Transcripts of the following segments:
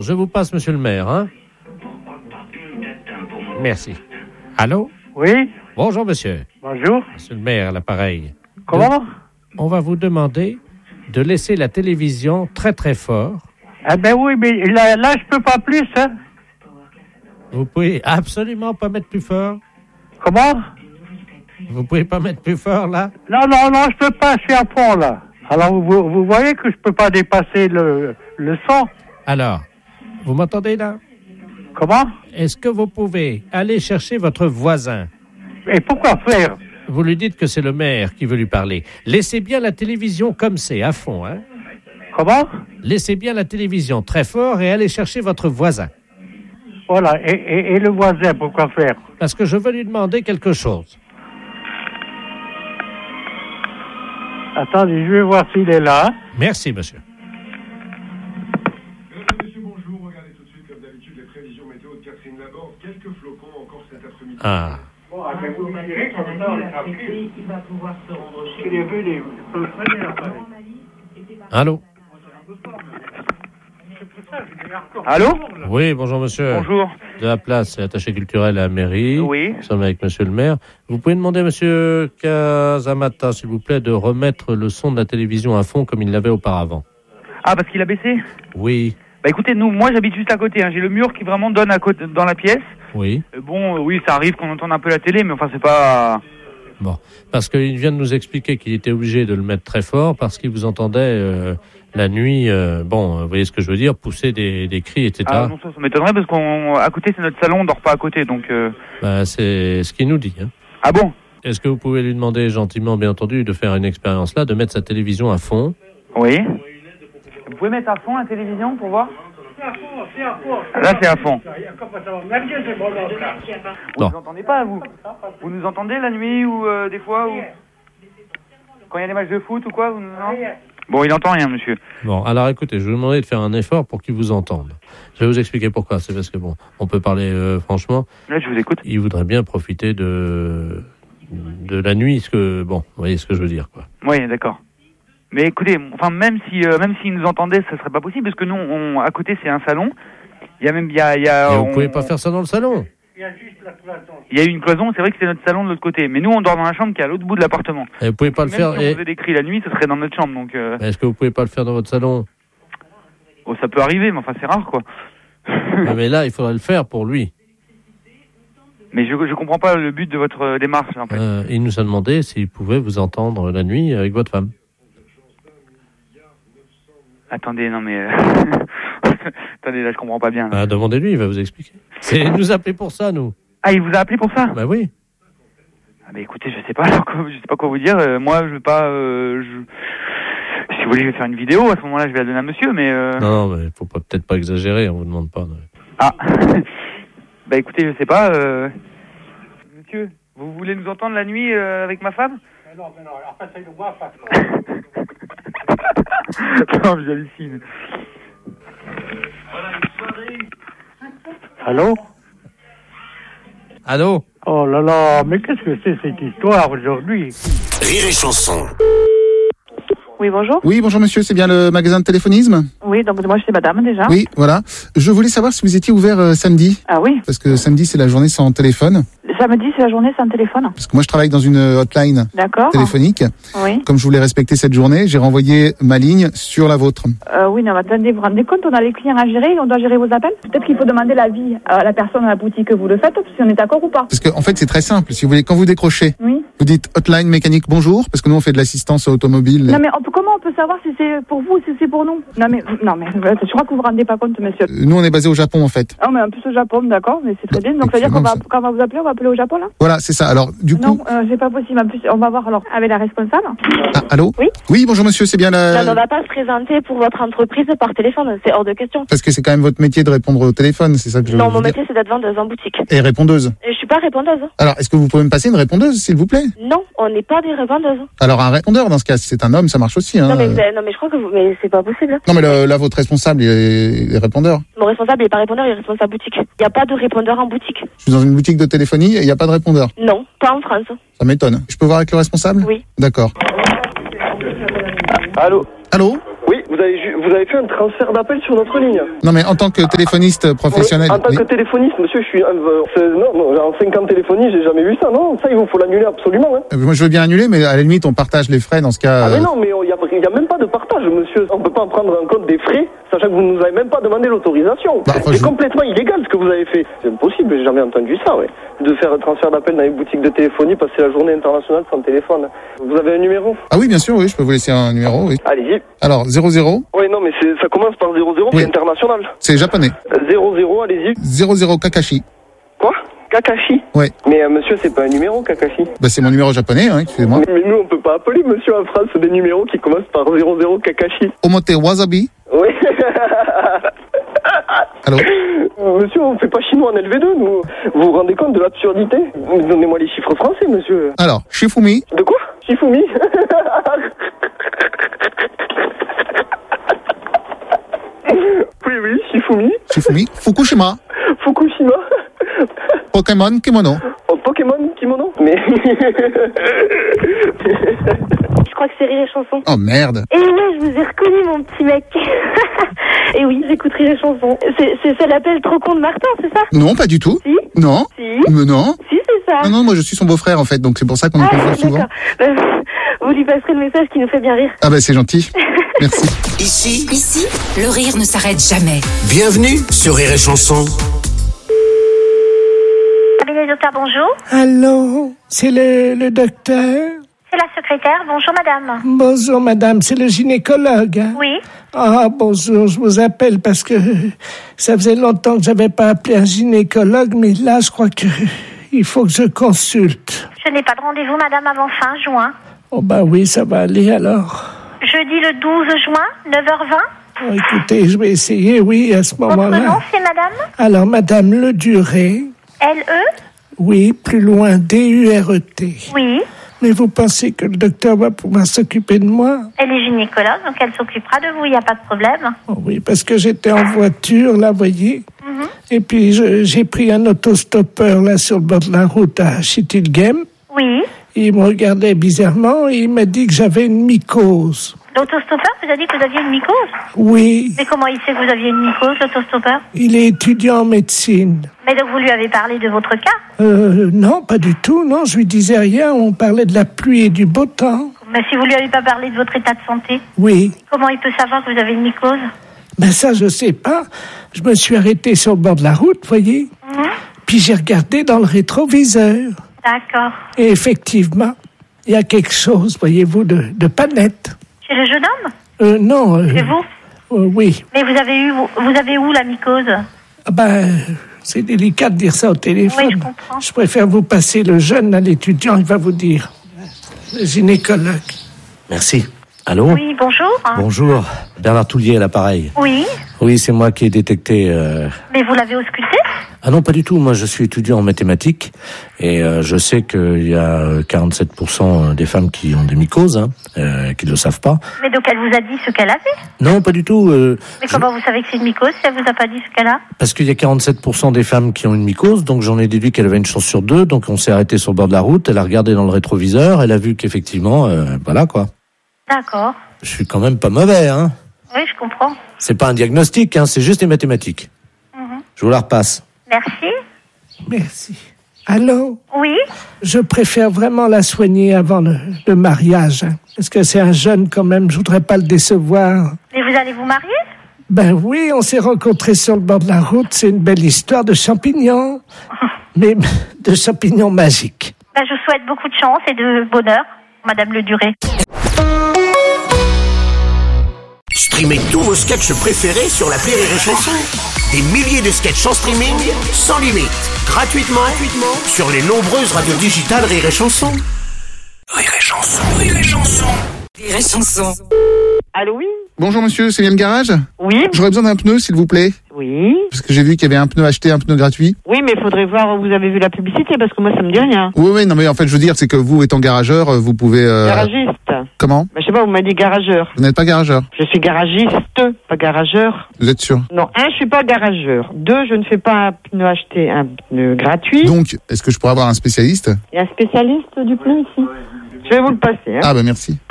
je vous passe monsieur le maire, hein. Merci. Allô? Oui, Bonjour monsieur. bonjour. Monsieur le maire, à l'appareil. Comment? On va vous demander de laisser la télévision très très fort. Ah ben oui, mais là je peux pas plus, hein. Vous pouvez absolument pas mettre plus fort. Comment? Vous pouvez pas mettre plus fort là? Non, je peux pas, je suis à fond, là. Alors, vous voyez que je peux pas dépasser le son. Alors, vous m'entendez là? Comment? Est-ce que vous pouvez aller chercher votre voisin? Et pourquoi faire? Vous lui dites que c'est le maire qui veut lui parler. Laissez bien la télévision comme c'est, à fond, hein? Comment? Laissez bien la télévision très fort et allez chercher votre voisin. Voilà, et le voisin, pourquoi faire? Parce que je veux lui demander quelque chose. Attendez, je vais voir s'il est là. Merci, monsieur. Monsieur, bonjour. Regardez tout de suite, comme d'habitude, les prévisions météo de Catherine Laborde. Quelques flocons encore cet après-midi. Ah. Bon, vous me direz, comme ça, on est tranquille. Il va pouvoir se rendre chez lui. Allô? Allô? Oui, bonjour, monsieur. Bonjour. De la place, c'est attaché culturel à la mairie. Oui. Nous sommes avec monsieur le maire. Vous pouvez demander à monsieur Kazamata, s'il vous plaît, de remettre le son de la télévision à fond comme il l'avait auparavant. Ah, parce qu'il a baissé? Oui. Bah écoutez, moi j'habite juste à côté, hein. J'ai le mur qui vraiment donne à côté, dans la pièce. Oui. Oui, ça arrive qu'on entende un peu la télé, mais enfin c'est pas... Bon. Parce qu'il vient de nous expliquer qu'il était obligé de le mettre très fort parce qu'il vous entendait la nuit, vous voyez ce que je veux dire, pousser des cris, etc. Ah non, ça m'étonnerait parce qu'à côté c'est notre salon, on dort pas à côté, donc... C'est ce qu'il nous dit, hein. Ah bon? Est-ce que vous pouvez lui demander gentiment, bien entendu, de faire une expérience là, de mettre sa télévision à fond? Oui. Vous pouvez mettre à fond la télévision pour voir? C'est à fond. Là c'est à fond. Vous Non. nous entendez pas, vous? Vous nous entendez la nuit ou des fois ou... Quand il y a des matchs de foot ou quoi, vous nous... Non? Bon, il entend rien, monsieur. Bon, alors écoutez, je vais vous demander de faire un effort pour qu'il vous entende. Je vais vous expliquer pourquoi. C'est parce que, on peut parler franchement. Là, je vous écoute. Il voudrait bien profiter de la nuit, vous voyez ce que je veux dire, quoi. Oui, d'accord. Mais écoutez, enfin, même s'ils nous entendaient, ça serait pas possible, parce que nous, à côté, c'est un salon. Il y a même, Et vous pouvez pas faire ça dans le salon. Il y a juste la cloison. Il y a une cloison, c'est vrai que c'est notre salon de l'autre côté. Mais nous, on dort dans la chambre qui est à l'autre bout de l'appartement. Et vous pouvez pas le Même faire. si on faisait des cris la nuit, ce serait dans notre chambre, donc... Est-ce que vous pouvez pas le faire dans votre salon? Oh, ça peut arriver, mais enfin, c'est rare, quoi. Mais là, il faudrait le faire pour lui. Mais je comprends pas le but de votre démarche, en fait. Il nous a demandé s'il pouvait vous entendre la nuit avec votre femme. Attendez, non mais... Attendez, là, je comprends pas bien. Demandez-lui, il va vous expliquer. Il nous a appelé pour ça, nous. Ah, il vous a appelé pour ça? Bah oui. Ah, bah écoutez, je sais pas quoi vous dire. Moi, je vais pas... Si vous voulez, je vais faire une vidéo. À ce moment-là, je vais la donner à monsieur, mais... Non, mais faut peut-être pas exagérer, on vous demande pas. Ah. Bah écoutez, je sais pas. Monsieur, vous voulez nous entendre la nuit avec ma femme? Non, après c'est le bois, pas. Non, j'hallucine. Allô? Allô? Oh là là, mais qu'est-ce que c'est cette histoire aujourd'hui? Rire et chanson. Oui, bonjour. Oui, bonjour monsieur, c'est bien le magasin de téléphonisme? Oui, donc moi je suis madame déjà. Oui, voilà. Je voulais savoir si vous étiez ouvert samedi. Ah oui. Parce que samedi, c'est la journée sans téléphone. Samedi, c'est la journée sans téléphone. Parce que moi, je travaille dans une hotline téléphonique. Oui. Comme je voulais respecter cette journée, j'ai renvoyé ma ligne sur la vôtre. Oui, non, mais attendez, vous vous rendez compte, on a les clients à gérer, on doit gérer vos appels. Peut-être qu'il faut demander l'avis à la personne à la boutique que vous le faites, si on est d'accord ou pas. Parce que, en fait, c'est très simple. Si vous voulez, quand vous décrochez, oui. Vous dites hotline mécanique bonjour, parce que nous, on fait de l'assistance automobile. Non, mais comment on peut savoir si c'est pour vous ou si c'est pour nous? Non, mais je crois que vous vous rendez pas compte, monsieur. Nous, on est basé au Japon, en fait. Ah, mais en plus au Japon, d'accord, mais c'est très bien. Donc, ça veut dire quand on va vous appeler, on va appeler au Japon, là? Voilà, c'est ça. Alors, du coup... Non, c'est pas possible. En plus, on va voir alors avec la responsable. Ah, allô? Oui. Oui, bonjour monsieur, c'est bien la... On ne va pas se présenter pour votre entreprise par téléphone, c'est hors de question. Parce que c'est quand même votre métier de répondre au téléphone, c'est ça que je veux Non, vous mon dire. métier, c'est d'être vendeuse en boutique. Et répondeuses. Et je suis pas répondeuse. Alors, est-ce que vous pouvez me passer une répondeuse, s'il vous plaît? Non, on n'est pas des répondeuses. Alors, un répondeur, dans ce cas, si c'est un homme, ça marche aussi, hein. Non, mais je crois que mais c'est pas possible. Non, mais là, votre responsable, il est répondeur. Mon responsable, il est pas répondeur, il est responsable boutique. Il n'y a pas de répondeur en boutique. Je suis dans une boutique de téléphonie et il n'y a pas de répondeur. Non, pas en France. Ça m'étonne. Je peux voir avec le responsable? Oui. D'accord. Allô? Allô? Oui, vous vous avez fait un transfert d'appel sur notre ligne. Non, mais en tant que téléphoniste professionnel... Oui, en tant que téléphoniste, monsieur, je suis... en 5 ans de téléphonie, j'ai jamais vu ça, non. Ça, il vous faut l'annuler absolument. Hein. Moi, je veux bien annuler, mais à la limite, on partage les frais dans ce cas... Ah mais non, mais il y a même pas de partage, monsieur. On peut pas en prendre en compte des frais, sachant que vous nous avez même pas demandé l'autorisation. C'est complètement illégal ce que vous avez fait. C'est impossible, j'ai jamais entendu ça, ouais. De faire un transfert d'appel dans les boutiques de téléphonie, passer la journée internationale sans téléphone. Vous avez un numéro? Ah oui, bien sûr, oui, je peux vous laisser un numéro, oui. Allez-y. Alors, 00. Oui, non, mais ça commence par 00, oui. C'est international. C'est japonais. 00, allez-y. 00 Kakashi. Quoi? Kakashi? Oui. Mais monsieur, c'est pas un numéro, Kakashi? Bah, c'est mon numéro japonais, hein, excusez-moi. Mais nous, on peut pas appeler, monsieur, en France, des numéros qui commencent par 00 Kakashi. Omote Wasabi. Oui. Allô? Monsieur, on fait pas chinois en LV2, nous. Vous vous rendez compte de l'absurdité? Donnez-moi les chiffres français, monsieur. Alors, Shifumi. De quoi? Shifumi? Oui, Shifumi. Shifumi. Fukushima. Fukushima. Pokémon Kimono. Oh, Pokémon Kimono? Mais... Je crois que c'est Rire et Chanson. Oh merde. Et ouais, je vous ai reconnu, mon petit mec. Et oui, j'écoute Rire et Chanson. C'est l'appel trop con de Martin, c'est ça? Non, pas du tout. Si? Non. Si? Mais non. Si, c'est ça. Non, moi je suis son beau-frère en fait, donc c'est pour ça qu'on nous confond souvent. Vous lui passerez le message qui nous fait bien rire. Ah bah c'est gentil. Merci. Ici, le rire ne s'arrête jamais. Bienvenue sur Rire et Chanson. Cabinet docteur, bonjour. Allô, c'est le docteur? C'est la secrétaire. Bonjour, madame. Bonjour, madame. C'est le gynécologue, hein? Oui. Ah, bonjour. Je vous appelle parce que ça faisait longtemps que j'avais pas appelé un gynécologue, mais là, je crois que il faut que je consulte. Je n'ai pas de rendez-vous, madame, avant fin juin. Oh, bah oui, ça va aller alors. Jeudi le 12 juin, 9h20. Oh, écoutez, je vais essayer, oui, à ce moment-là. Votre nom, c'est madame? Alors, madame Le Duré. L-E? Oui, plus loin, D-U-R-E-T. Oui. Mais vous pensez que le docteur va pouvoir s'occuper de moi? Elle est gynécologue, donc elle s'occupera de vous, il n'y a pas de problème. Oh oui, parce que j'étais en voiture, là, voyez. Et puis, j'ai pris un autostoppeur, là, sur le bord de la route à Chittilgem. Oui. Il me regardait bizarrement et il m'a dit que j'avais une mycose. L'autostoppeur vous a dit que vous aviez une mycose? Oui. Mais comment il sait que vous aviez une mycose, l'autostoppeur? Il est étudiant en médecine. Mais donc vous lui avez parlé de votre cas? Non, pas du tout, non, je lui disais rien, on parlait de la pluie et du beau temps. Mais si vous lui avez pas parlé de votre état de santé? Oui. Comment il peut savoir que vous avez une mycose? Ben ça, je sais pas. Je me suis arrêté sur le bord de la route, voyez. Puis j'ai regardé dans le rétroviseur. D'accord. Et effectivement, il y a quelque chose, voyez-vous, de pas net. Chez le jeune homme? Non. Chez vous? Oui. Mais vous avez où la mycose? Ah ben, c'est délicat de dire ça au téléphone. Oui, je comprends. Je préfère vous passer le jeune à l'étudiant, il va vous dire. Le gynécologue. Merci. Allô? Oui, bonjour. Bonjour. Bernard Toulier à l'appareil. Oui. Oui, c'est moi qui ai détecté... Mais vous l'avez ausculté? Ah non, pas du tout. Moi, je suis étudiant en mathématiques et je sais qu'il y a 47% des femmes qui ont des mycoses, qui ne le savent pas. Mais donc elle vous a dit ce qu'elle avait? Non, pas du tout. Mais comment vous savez que c'est une mycose si elle vous a pas dit ce qu'elle a? Parce qu'il y a 47% des femmes qui ont une mycose, donc j'en ai déduit qu'elle avait une chance sur 2, donc on s'est arrêté sur le bord de la route, elle a regardé dans le rétroviseur, elle a vu qu'effectivement, voilà quoi. D'accord. Je suis quand même pas mauvais, hein. Oui, je comprends. C'est pas un diagnostic, c'est juste des mathématiques. Je vous la repasse. Merci. Merci. Allô? Oui? Je préfère vraiment la soigner avant le mariage. Parce que c'est un jeune quand même, je voudrais pas le décevoir. Mais vous allez vous marier? Ben oui, on s'est rencontrés sur le bord de la route. C'est une belle histoire de champignons. Mais de champignons magiques. Ben, je vous souhaite beaucoup de chance et de bonheur, Madame Le Duré. Streamez tous vos sketchs préférés sur l'appli Rire et Chanson. Des milliers de sketchs en streaming, sans limite, gratuitement sur les nombreuses radios digitales Rire et Chanson. Rire et Chanson, Rire et Chanson. Rire et Chanson. Allô, oui? Bonjour monsieur, c'est bien le garage? Oui. J'aurais besoin d'un pneu, s'il vous plaît. Oui. Parce que j'ai vu qu'il y avait un pneu acheté, un pneu gratuit. Oui, mais il faudrait voir où vous avez vu la publicité, parce que moi, ça me dit rien. Oui, non, mais en fait, je veux dire, c'est que vous, étant garageur, vous pouvez... Garagiste. Comment? Je sais pas, vous m'avez dit garageur. Vous n'êtes pas garageur? Je suis garagiste, pas garageur. Vous êtes sûr? Non, je suis pas garageur. 2, je ne fais pas un pneu acheté, un pneu gratuit. Donc, est-ce que je pourrais avoir un spécialiste? Il y a un spécialiste du pneu ici. Je vais vous le passer. Ah, bah merci.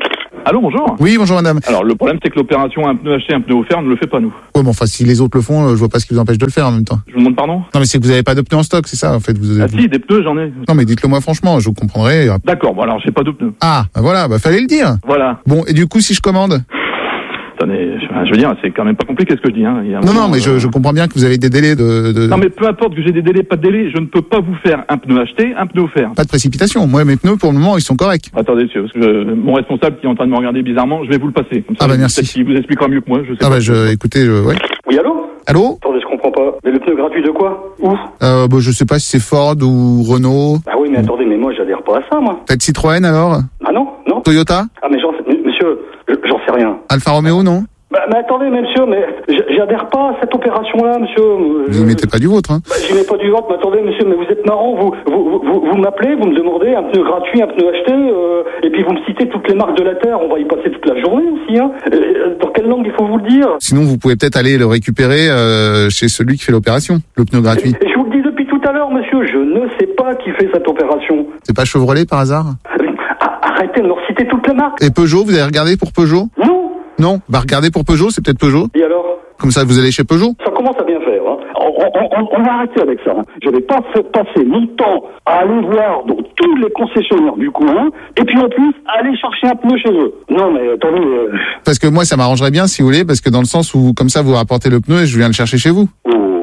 Allô, bonjour. Oui, bonjour madame. Alors, le problème, c'est que l'opération un pneu acheté, un pneu offert, on ne le fait pas, nous. Ouais, mais enfin, si les autres le font, je vois pas ce qui vous empêche de le faire en même temps. Je vous demande pardon? Non, mais c'est que vous avez pas de pneus en stock, c'est ça, en fait. Si, des pneus, j'en ai. Non, mais dites-le moi franchement, je vous comprendrai. D'accord, bon, alors, j'ai pas de pneus. Ah, bah voilà, fallait le dire. Voilà. Bon, et du coup, si je commande? Attendez, je veux dire, c'est quand même pas compliqué ce que je dis, hein. Non, mais je comprends bien que vous avez des délais de... Non, mais peu importe que j'ai des délais, pas de délais, je ne peux pas vous faire un pneu acheté, un pneu offert. Pas de précipitation. Moi, mes pneus, pour le moment, ils sont corrects. Attendez, monsieur, parce que mon responsable qui est en train de me regarder bizarrement, je vais vous le passer. Comme ça, merci. Il vous expliquera mieux que moi, je sais pas. Écoutez, ouais. Oui, allô? Allô? Attendez, je comprends pas. Mais le pneu gratuit de quoi? Où? Je sais pas si c'est Ford ou Renault. Ah oui, mais attendez, mais moi, j'adhère pas à ça, moi. Peut-être Citroën, alors? Ah non? Toyota? Ah, mais monsieur, j'en sais rien. Alfa Romeo, non? Mais attendez, monsieur, mais j'adhère pas à cette opération-là, monsieur. Vous y mettez pas du vôtre, hein? J'y mets pas du vôtre, mais attendez, monsieur, mais vous êtes marrant, vous m'appelez, vous me demandez un pneu gratuit, un pneu acheté, et puis vous me citez toutes les marques de la Terre, on va y passer toute la journée aussi, hein. Dans quelle langue il faut vous le dire? Sinon, vous pouvez peut-être aller le récupérer chez celui qui fait l'opération, le pneu gratuit. Et je vous le dis depuis tout à l'heure, monsieur, je ne sais pas qui fait cette opération. C'est pas Chevrolet par hasard? Arrêtez de me reciter toutes les marques. Et Peugeot, vous avez regardé pour Peugeot? Non, regardez pour Peugeot, c'est peut-être Peugeot. Et alors? Comme ça, vous allez chez Peugeot. Ça commence à bien faire, hein. On va arrêter avec ça, hein. Je vais pas passer mon temps à aller voir dans tous les concessionnaires du coin, et puis en plus, aller chercher un pneu chez eux. Non, mais attendez... Parce que moi, ça m'arrangerait bien, si vous voulez, parce que dans le sens où, comme ça, vous rapportez le pneu et je viens le chercher chez vous.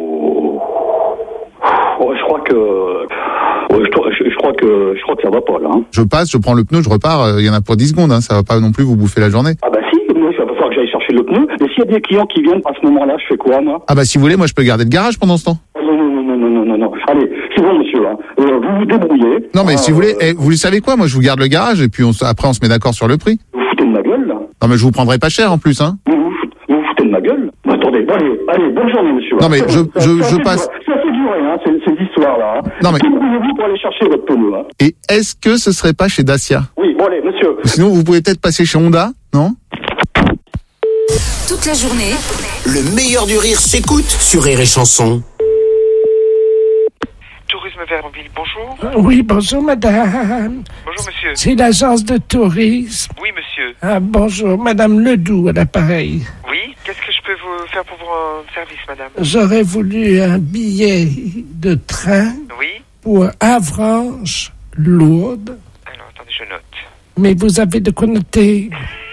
Je crois que ça va pas, là, hein. Je passe, je prends le pneu, je repars, il y en a pour 10 secondes, hein. Ça va pas non plus vous bouffer la journée. Ah bah si, moi, il va falloir que j'aille chercher le pneu. Et s'il y a des clients qui viennent à ce moment-là, je fais quoi, moi? Ah bah si vous voulez, moi je peux garder le garage pendant ce temps. Non. Allez, c'est bon, monsieur, hein. Vous vous débrouillez. Non mais si vous voulez, vous le savez quoi, moi je vous garde le garage et puis après on se met d'accord sur le prix. Vous foutez de ma gueule, là? Non mais je vous prendrai pas cher en plus, hein. Vous foutez de ma gueule? Attendez, allez, bonne journée, monsieur. Non mais je passe... C'est assez duré, hein, ces histoires-là, hein. Non mais... Débrouillez-vous pour aller chercher votre pneu, hein. Et est-ce que ce serait pas chez Dacia? Oui, bon allez, monsieur. Sinon vous pouvez peut-être passer chez Honda, non? Toute la journée, le meilleur du rire s'écoute sur Rire et Chanson. Tourisme Vermont-Ville, bonjour. Oui, bonjour madame. Bonjour monsieur. C'est l'agence de tourisme. Oui monsieur. Ah, bonjour, madame Ledoux à l'appareil. Oui, qu'est-ce que je peux vous faire pour votre service, madame? J'aurais voulu un billet de train pour Avranches, Lourdes. Alors, attendez, je note. Mais vous avez de quoi noter?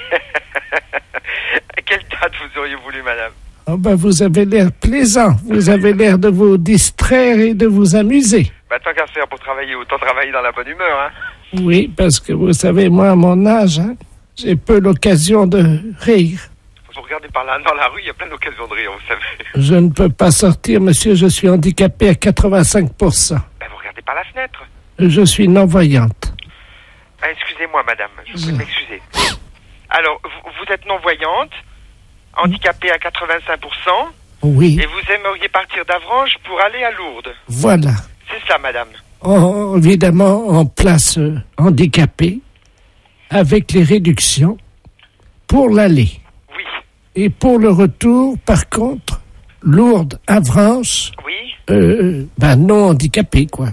À quelle date vous auriez voulu, madame? Oh ben, vous avez l'air plaisant. Vous avez l'air de vous distraire et de vous amuser. Bah, tant qu'à faire pour travailler, autant travailler dans la bonne humeur, hein? Oui, parce que vous savez, moi, à mon âge, hein, j'ai peu l'occasion de rire. Vous regardez par là, dans la rue, il y a plein d'occasions de rire, vous savez. Je ne peux pas sortir, monsieur, je suis handicapé à 85%. Bah, vous regardez par la fenêtre. Je suis non-voyante. Ah, excusez-moi, madame, je vous prie de m'excuser. Alors, vous êtes non-voyante, handicapée à 85%. Oui. Et vous aimeriez partir d'Avranches pour aller à Lourdes. Voilà. C'est ça, madame. Évidemment, en place handicapée, avec les réductions, pour l'aller. Oui. Et pour le retour, par contre, Lourdes, Avranches. Oui. Non handicapé, quoi.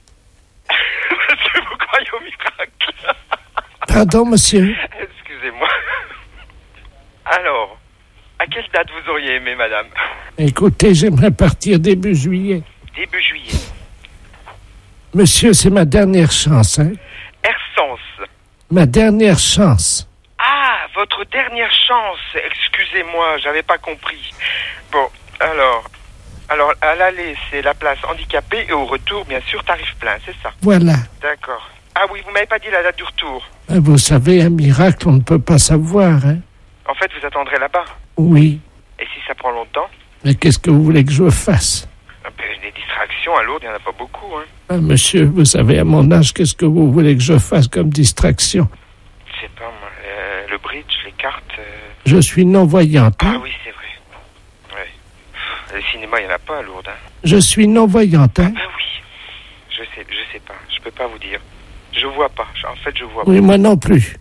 Vous croyez au miracle? Pardon, monsieur. Excusez-moi. Alors, à quelle date vous auriez aimé, madame? Écoutez, j'aimerais partir début juillet. Début juillet. Monsieur, c'est ma dernière chance, hein? Ersens. Ma dernière chance. Ah, votre dernière chance. Excusez-moi, j'avais pas compris. Bon, alors, à l'aller, c'est la place handicapée et au retour, bien sûr, tarif plein, c'est ça? Voilà. D'accord. Ah oui, vous m'avez pas dit la date du retour. Vous savez, un miracle, on ne peut pas savoir, hein? En fait, vous attendrez là-bas? Oui. Et si ça prend longtemps? Mais qu'est-ce que vous voulez que je fasse? Des distractions à Lourdes, il n'y en a pas beaucoup, hein. Ah, monsieur, vous savez, à mon âge, qu'est-ce que vous voulez que je fasse comme distraction? Je sais pas, moi, le bridge, les cartes... Je suis non-voyante, hein? Ah oui, c'est vrai. Ouais. Le cinéma, il n'y en a pas à Lourdes, hein. Je suis non-voyante, hein? Ah oui. Je sais pas. Je peux pas vous dire. Je vois pas. En fait, je vois pas. Oui, moi non plus.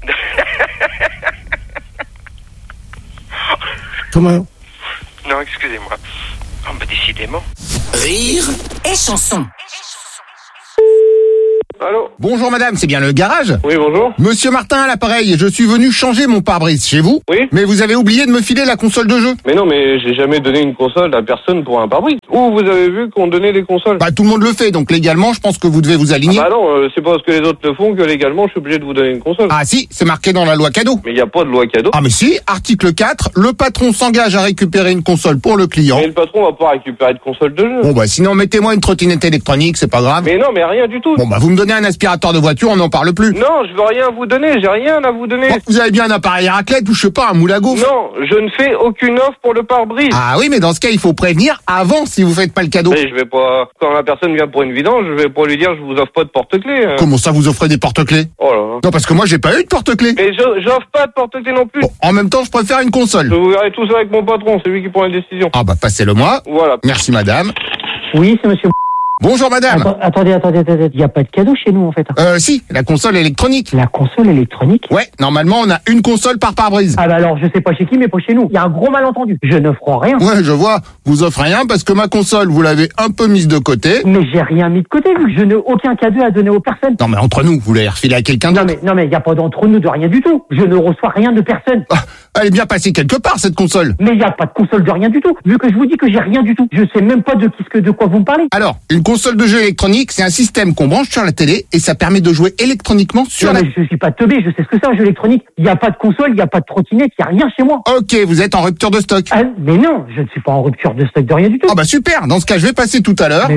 Comment? Non, excusez-moi. Oh, bah, décidément. Rire et chanson. Allô? Bonjour madame, c'est bien le garage? Oui, bonjour. Monsieur Martin à l'appareil, je suis venu changer mon pare-brise chez vous. Oui. Mais vous avez oublié de me filer la console de jeu. Mais non, mais j'ai jamais donné une console à personne pour un pare-brise. Où vous avez vu qu'on donnait des consoles? Bah tout le monde le fait, donc légalement je pense que vous devez vous aligner. Ah bah non, c'est pas parce que les autres le font que légalement je suis obligé de vous donner une console. Ah si, c'est marqué dans la loi cadeau. Mais il y a pas de loi cadeau. Ah mais si, article 4, le patron s'engage à récupérer une console pour le client. Mais le patron va pas récupérer de console de jeu. Bon bah sinon mettez-moi une trottinette électronique, c'est pas grave. Mais non, mais rien du tout. Bon bah vous me donnez un aspirateur de voiture, on n'en parle plus. Non, je veux rien vous donner, j'ai rien à vous donner. Bon, vous avez bien un appareil à raclette ou je sais pas, un moule à gaufre? Non, je ne fais aucune offre pour le pare-brise. Ah oui, mais dans ce cas, il faut prévenir avant si vous faites pas le cadeau. Mais je vais pas, quand la personne vient pour une vidange, je vais pas lui dire je vous offre pas de porte-clés. Comment ça vous offrez des porte-clés? Oh là. Non, parce que moi j'ai pas eu de porte-clés. Mais j'offre pas de porte-clés non plus. Bon, en même temps, je préfère une console. Je vous verrai tout ça avec mon patron, c'est lui qui prend les décisions. Ah bah passez-le moi. Voilà. Merci madame. Oui, c'est monsieur. Bonjour madame. Attendez, il n'y a pas de cadeau chez nous en fait. Si, la console électronique. La console électronique? Ouais, normalement on a une console par pare-brise. Ah bah alors je sais pas chez qui mais pas chez nous. Il y a un gros malentendu. Je n'offre rien. Ouais, je vois. Vous offrez rien parce que ma console, vous l'avez un peu mise de côté. Mais j'ai rien mis de côté vu que je n'ai aucun cadeau à donner aux personnes. Non mais entre nous, vous l'avez refilé à quelqu'un d'autre. Non mais il n'y a pas d'entre nous de rien du tout. Je ne reçois rien de personne. Ah, elle est bien passée quelque part cette console. Mais il n'y a pas de console de rien du tout. Vu que je vous dis que j'ai rien du tout. Je sais même pas de quoi vous me parlez. Alors, une console de jeu électronique, c'est un système qu'on branche sur la télé et ça permet de jouer électroniquement sur mais je suis pas teubé, je sais ce que c'est un jeu électronique. Il n'y a pas de console, il n'y a pas de trottinette, il n'y a rien chez moi. Ok, vous êtes en rupture de stock. Ah, mais non, je ne suis pas en rupture de stock de rien du tout. Ah bah super, dans ce cas je vais passer tout à l'heure. Mais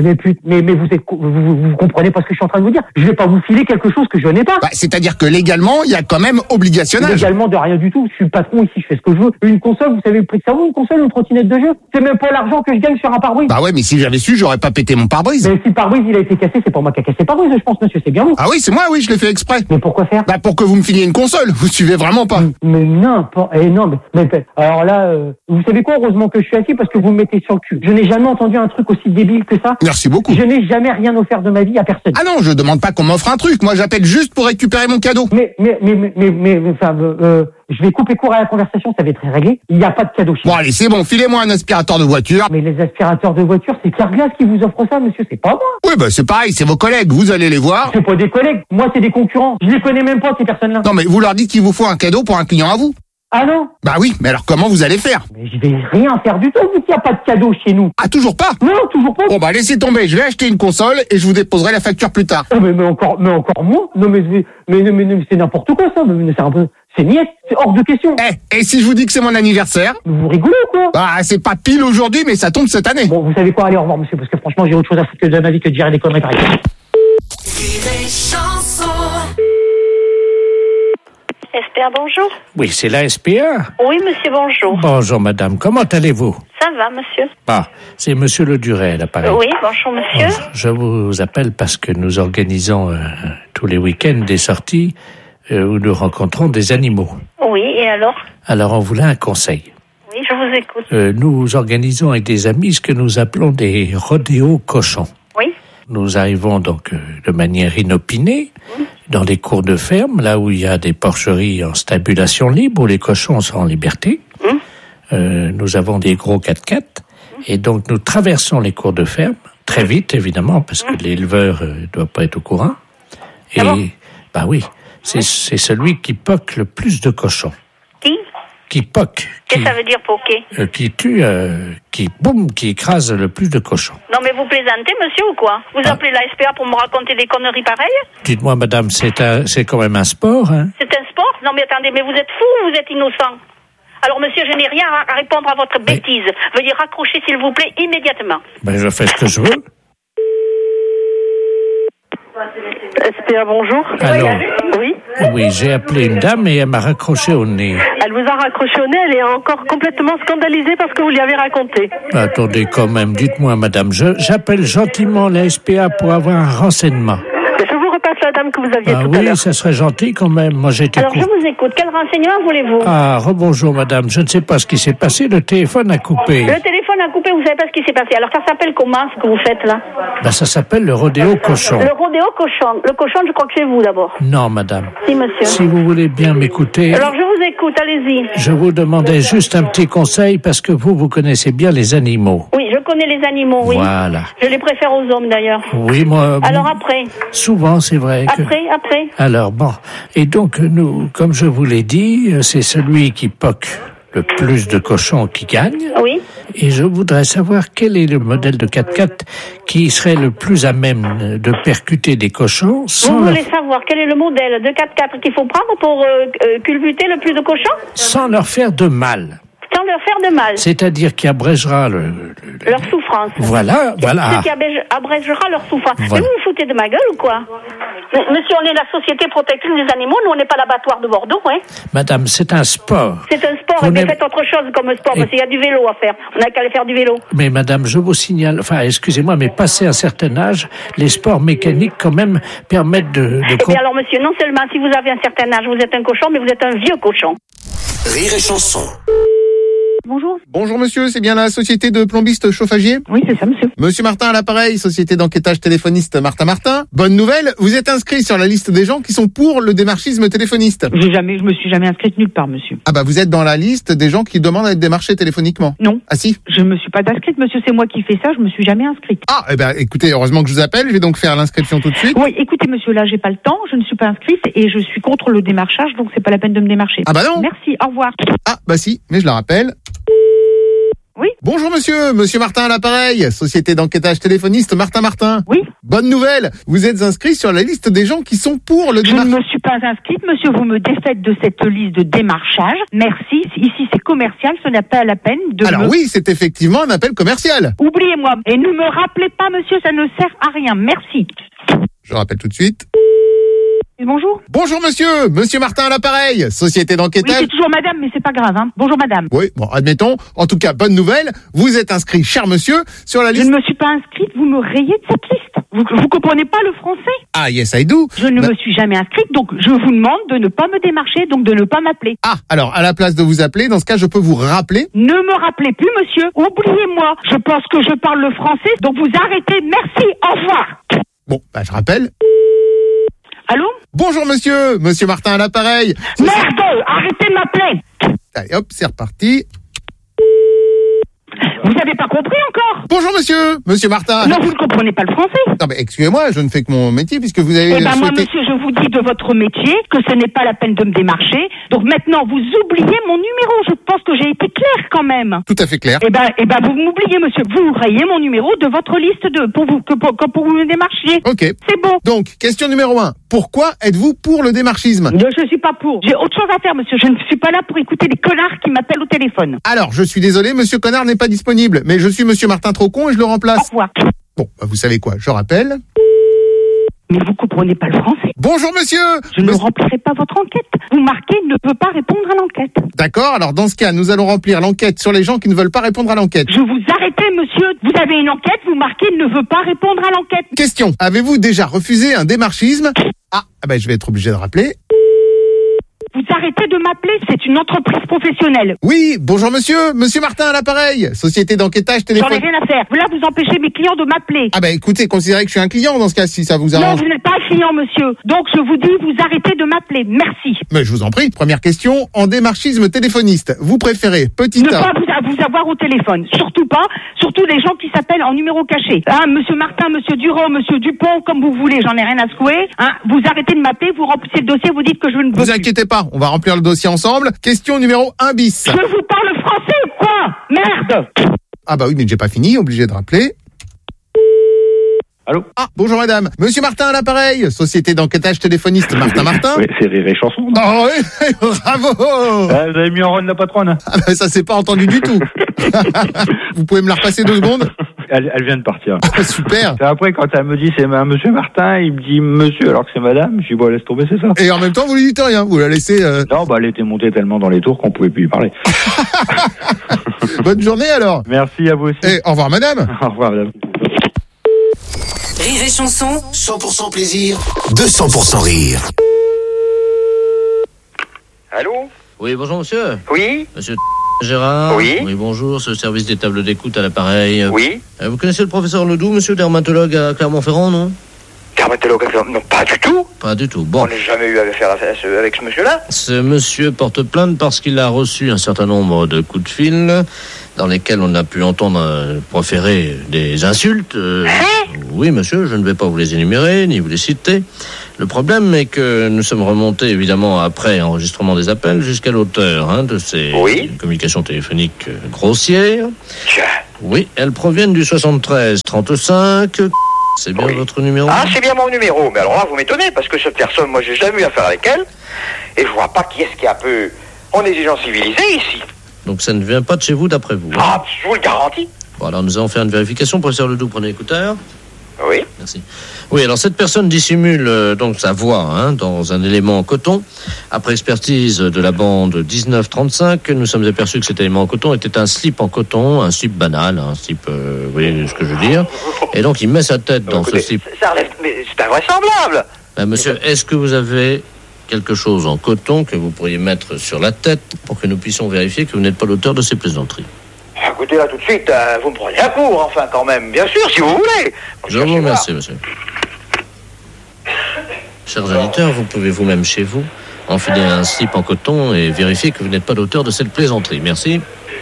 vous comprenez pas ce que je suis en train de vous dire. Je vais pas vous filer quelque chose que je n'ai pas. Bah, c'est-à-dire que légalement, il y a quand même obligationnage. Légalement de rien du tout, je suis le patron ici, je fais ce que je veux. Une console, vous savez le prix que ça vaut, une console, une trottinette de jeu? C'est même pas l'argent que je gagne sur un pare-brise. Bah ouais, mais si j'avais su, j'aurais pas pété mon pare-brise. Mais si le pare-brise il a été cassé, c'est pas moi qui a cassé le pare-brise, je pense, monsieur, c'est bien vous. Ah oui, c'est moi, oui, je l'ai fait exprès. Mais pourquoi faire? Bah pour que vous me filiez une console, vous suivez vraiment pas. Mais n'importe, mais alors là, vous savez quoi, heureusement que je suis assis parce que vous me mettez sur le cul. Je n'ai jamais entendu un truc aussi débile que ça. Merci beaucoup. Je n'ai jamais rien offert de ma vie à personne. Ah non, je demande pas qu'on m'offre un truc, moi j'appelle juste pour récupérer mon cadeau. Je vais couper court à la conversation, ça va être réglé. Il n'y a pas de cadeau chez moi. Bon allez, c'est bon, filez-moi un aspirateur de voiture. Mais les aspirateurs de voiture, c'est Carglass qui vous offre ça, monsieur, c'est pas moi. Oui, bah c'est pareil, c'est vos collègues, vous allez les voir. C'est pas des collègues, moi c'est des concurrents. Je les connais même pas, ces personnes-là. Non mais vous leur dites qu'il vous faut un cadeau pour un client à vous. Ah non? Bah oui, mais alors comment vous allez faire? Mais je vais rien faire du tout, vu qu'il n'y a pas de cadeau chez nous. Ah, toujours pas? Non, toujours pas. Bon bah laissez tomber, je vais acheter une console et je vous déposerai la facture plus tard. Oh, mais encore moi? Non mais c'est n'importe quoi ça, c'est un peu... C'est niette, c'est hors de question. Et si je vous dis que c'est mon anniversaire? Vous rigolez ou quoi? Bah c'est pas pile aujourd'hui, mais ça tombe cette année. Bon, vous savez quoi? Allez, au revoir monsieur, parce que franchement j'ai autre chose à foutre que de ma vie que de gérer des conneries pareilles. SPA, bonjour. Oui, c'est la SPA. Oui, monsieur, bonjour. Bonjour, madame. Comment allez-vous? Ça va, monsieur. Ah, c'est monsieur Le Duret, à l'appareil. Oui, bonjour, monsieur. Bonjour. Je vous appelle parce que nous organisons tous les week-ends des sorties où nous rencontrons des animaux. Oui, et alors? Alors, on voulait un conseil. Oui, je vous écoute. Nous organisons avec des amis ce que nous appelons des rodéos cochons. Oui. Nous arrivons donc de manière inopinée dans des cours de ferme, là où il y a des porcheries en stabulation libre, où les cochons sont en liberté. Nous avons des gros 4x4, et donc nous traversons les cours de ferme, très vite évidemment, parce que l'éleveur ne doit pas être au courant. Et, bah oui, c'est celui qui poque le plus de cochons. Qui poque. Qu'est-ce que ça veut dire poquer? Qui tue, qui écrase le plus de cochons. Non mais vous plaisantez, monsieur, ou quoi? Vous appelez la SPA pour me raconter des conneries pareilles? Dites-moi, madame, c'est quand même un sport, hein? C'est un sport? Non mais attendez, mais vous êtes fou ou vous êtes innocent? Alors monsieur, je n'ai rien à répondre à votre bêtise. Veuillez raccrocher, s'il vous plaît, immédiatement. Ben, je fais ce que je veux. SPA, bonjour. Alors, oui. Oui, j'ai appelé une dame et elle m'a raccroché au nez. Elle vous a raccroché au nez, elle est encore complètement scandalisée parce que vous lui avez raconté. Attendez quand même, dites-moi madame, j'appelle gentiment la SPA pour avoir un renseignement. Je vous repasse la dame que vous aviez tout à l'heure. Oui, ça serait gentil quand même, moi j'ai été... Alors je vous écoute, quel renseignement voulez-vous? Ah, rebonjour madame, je ne sais pas ce qui s'est passé, le téléphone a coupé. Le téléphone a coupé, vous savez pas ce qui s'est passé. Alors ça s'appelle comment ce que vous faites là? Ben, ça s'appelle le rodéo cochon. Le rodéo cochon. Le cochon, je crois que c'est vous d'abord. Non, madame. Si, monsieur. Si vous voulez bien m'écouter. Alors je vous écoute, allez-y. Je vous demandais juste un petit conseil parce que vous connaissez bien les animaux. Oui, je connais les animaux, oui. Voilà. Je les préfère aux hommes d'ailleurs. Oui, moi. Alors après? Souvent, c'est vrai. Après. Alors bon. Et donc, nous, comme je vous l'ai dit, c'est celui qui poque le plus de cochons qui gagne. Oui. Et je voudrais savoir quel est le modèle de 4x4 qui serait le plus à même de percuter des cochons sans Vous voulez savoir quel est le modèle de 4x4 qu'il faut prendre pour culbuter le plus de cochons? Sans leur faire de mal. Sans leur faire de mal. C'est-à-dire qui abrégera leur souffrance. Voilà. Ce qui abrégera leur souffrance. Voilà. Mais vous vous foutez de ma gueule ou quoi? Monsieur, on est la Société protectrice des animaux, nous on n'est pas l'abattoir de Bordeaux, hein. Madame, c'est un sport. C'est un sport, mais faites autre chose comme sport, parce qu'il y a du vélo à faire. On n'a qu'à aller faire du vélo. Mais madame, je vous signale, excusez-moi, mais passé un certain âge, les sports mécaniques quand même permettent de... Eh bien alors monsieur, non seulement si vous avez un certain âge, vous êtes un cochon, mais vous êtes un vieux cochon. Rire et chanson. Bonjour. Bonjour monsieur, c'est bien la société de plombistes chauffagiers? Oui, c'est ça monsieur. Monsieur Martin à l'appareil, société d'enquêtage téléphoniste Martin. Bonne nouvelle, vous êtes inscrit sur la liste des gens qui sont pour le démarchisme téléphoniste. Je me suis jamais inscrite nulle part monsieur. Ah bah vous êtes dans la liste des gens qui demandent à être démarchés téléphoniquement? Non. Ah si? Je me suis pas inscrite monsieur, c'est moi qui fais ça, je me suis jamais inscrite. Ah, eh ben écoutez, heureusement que je vous appelle, je vais donc faire l'inscription tout de suite. Oui, écoutez monsieur, là j'ai pas le temps, je ne suis pas inscrite et je suis contre le démarchage, donc c'est pas la peine de me démarcher. Ah bah non. Merci, au revoir. Ah bah si, mais je la rappelle. Oui. Bonjour monsieur Martin à l'appareil, société d'enquêtage téléphoniste Martin. Oui. Bonne nouvelle, vous êtes inscrit sur la liste des gens qui sont pour le démarchage. Je ne me suis pas inscrite, monsieur, vous me défaites de cette liste de démarchage. Merci, ici c'est commercial, ce n'est pas la peine de Alors oui, c'est effectivement un appel commercial. Oubliez-moi, et ne me rappelez pas monsieur, ça ne sert à rien, merci. Je rappelle tout de suite. Bonjour. Bonjour monsieur Martin à l'appareil, société d'enquêtage. Oui, c'est toujours madame, mais c'est pas grave, hein. Bonjour madame. Oui, bon, admettons. En tout cas, bonne nouvelle, vous êtes inscrit, cher monsieur, sur la liste. Je ne me suis pas inscrite, vous me rayez de cette liste. Vous comprenez pas le français? Ah, yes, I do. Je ne me suis jamais inscrite, donc je vous demande de ne pas me démarcher, donc de ne pas m'appeler. Ah, alors, à la place de vous appeler, dans ce cas, je peux vous rappeler? Ne me rappelez plus, monsieur. Oubliez-moi. Je pense que je parle le français, donc vous arrêtez. Merci, au revoir. Bon, bah, je rappelle. Allô? Bonjour monsieur Martin à l'appareil. Merde, arrêtez de m'appeler. Allez hop, c'est reparti. Vous n'avez pas compris encore? Bonjour monsieur Martin. Non, vous ne comprenez pas le français. Non mais excusez-moi, je ne fais que mon métier puisque vous avez moi monsieur, je vous dis de votre métier que ce n'est pas la peine de me démarcher. Donc maintenant, vous oubliez mon numéro. Je pense que j'ai été clair quand même. Tout à fait clair. Eh ben vous m'oubliez monsieur. Vous rayez mon numéro de votre liste pour vous me démarchiez. OK. C'est bon. Donc, question numéro 1. Pourquoi êtes-vous pour le démarchisme? Je suis pas pour. J'ai autre chose à faire monsieur. Je ne suis pas là pour écouter les connards qui m'appellent au téléphone. Alors, je suis désolé, monsieur Connard n'est pas disponible, mais je suis monsieur Martin Trocon et je le remplace. Au revoir. Bon, bah, vous savez quoi, je rappelle. Mais vous comprenez pas le français. Bonjour monsieur. Je ne remplirai pas votre enquête. Vous marquez ne peut pas répondre à l'enquête. D'accord, alors dans ce cas, nous allons remplir l'enquête sur les gens qui ne veulent pas répondre à l'enquête. Je vous arrêtez monsieur. Vous avez une enquête, vous marquez ne veut pas répondre à l'enquête. Question, avez-vous déjà refusé un démarchisme? Ah ben je vais être obligé de rappeler. Vous arrêtez de m'appeler, c'est une entreprise professionnelle. Oui, bonjour monsieur Martin à l'appareil, société d'enquêtage téléphonique. J'en ai rien à faire. Là, vous empêchez mes clients de m'appeler. Ah bah écoutez, considérez que je suis un client dans ce cas, si ça vous arrange. Non, vous n'êtes pas un client, monsieur. Donc je vous dis, vous arrêtez de m'appeler. Merci. Mais je vous en prie. Première question, en démarchisme téléphoniste, vous préférez petit ne pas vous avoir au téléphone. Surtout pas. Surtout les gens qui s'appellent en numéro caché. Hein, monsieur Martin, monsieur Durand, monsieur Dupont, comme vous voulez, j'en ai rien à secouer. Hein, vous arrêtez de m'appeler, vous remplissez le dossier, vous dites que je ne veux plus. Vous inquiétez pas, on va remplir le dossier ensemble. Question numéro 1 bis. Je vous parle français ou quoi? Merde! Ah bah oui, mais j'ai pas fini, obligé de rappeler. Allô? Ah, bonjour madame. Monsieur Martin à l'appareil, société d'enquêtage téléphoniste Martin. Oui, c'est Rire et Chanson. Oh oui, bravo. Vous avez mis en rôle la patronne. Ah bah ça s'est pas entendu du tout. Vous pouvez me la repasser 2 secondes? Elle vient de partir. Ah, super. Et après, quand elle me dit c'est monsieur Martin, il me dit monsieur alors que c'est madame. Je dis bon, laisse tomber, c'est ça. Et en même temps, vous lui dites rien, vous la laissez. Non, bah elle était montée tellement dans les tours qu'on pouvait plus lui parler. Bonne journée alors. Merci à vous aussi. Et au revoir madame. Au revoir madame. Rire et Chanson, 100% plaisir, 200% rire. Allô? Oui, bonjour monsieur. Oui? Monsieur Gérard? Oui. Oui, bonjour, c'est le service des tables d'écoute à l'appareil. Oui. Vous connaissez le professeur Ledoux, monsieur dermatologue à Clermont-Ferrand, non? Dermatologue à Clermont? Non, pas du tout. Pas du tout, bon. On n'a jamais eu affaire avec ce monsieur-là. Ce monsieur porte plainte parce qu'il a reçu un certain nombre de coups de fil dans lesquels on a pu entendre proférer des insultes. Oui, monsieur, je ne vais pas vous les énumérer, ni vous les citer. Le problème est que nous sommes remontés, évidemment, après enregistrement des appels, jusqu'à l'auteur de ces communications téléphoniques grossières. Tiens. Oui, elles proviennent du 73 35. C'est bien votre numéro? Ah, c'est bien mon numéro. Mais alors là, vous m'étonnez, parce que cette personne, moi, j'ai jamais eu affaire avec elle. Et je vois pas qui est-ce qui est un peu... On est des gens civilisés, ici. Donc ça ne vient pas de chez vous, d'après vous? Ah, je vous le garantis. Bon, alors nous allons faire une vérification. Professeur Ledoux, prenez l'écouteur. Oui. Merci. Oui, alors cette personne dissimule donc sa voix dans un élément en coton. Après expertise de la bande 1935, nous sommes aperçus que cet élément en coton était un slip en coton, un slip banal, un slip, vous voyez ce que je veux dire. Et donc il met sa tête dans ce slip. Ça relève, mais c'est invraisemblable. Monsieur, est-ce que vous avez quelque chose en coton que vous pourriez mettre sur la tête pour que nous puissions vérifier que vous n'êtes pas l'auteur de ces plaisanteries? Écoutez, là, tout de suite, vous me prenez à court, enfin, quand même. Bien sûr, si vous voulez. Je vous remercie, monsieur. Chers auditeurs, vous pouvez vous-même chez vous enfiler un slip en coton et vérifier que vous n'êtes pas l'auteur de cette plaisanterie. Merci.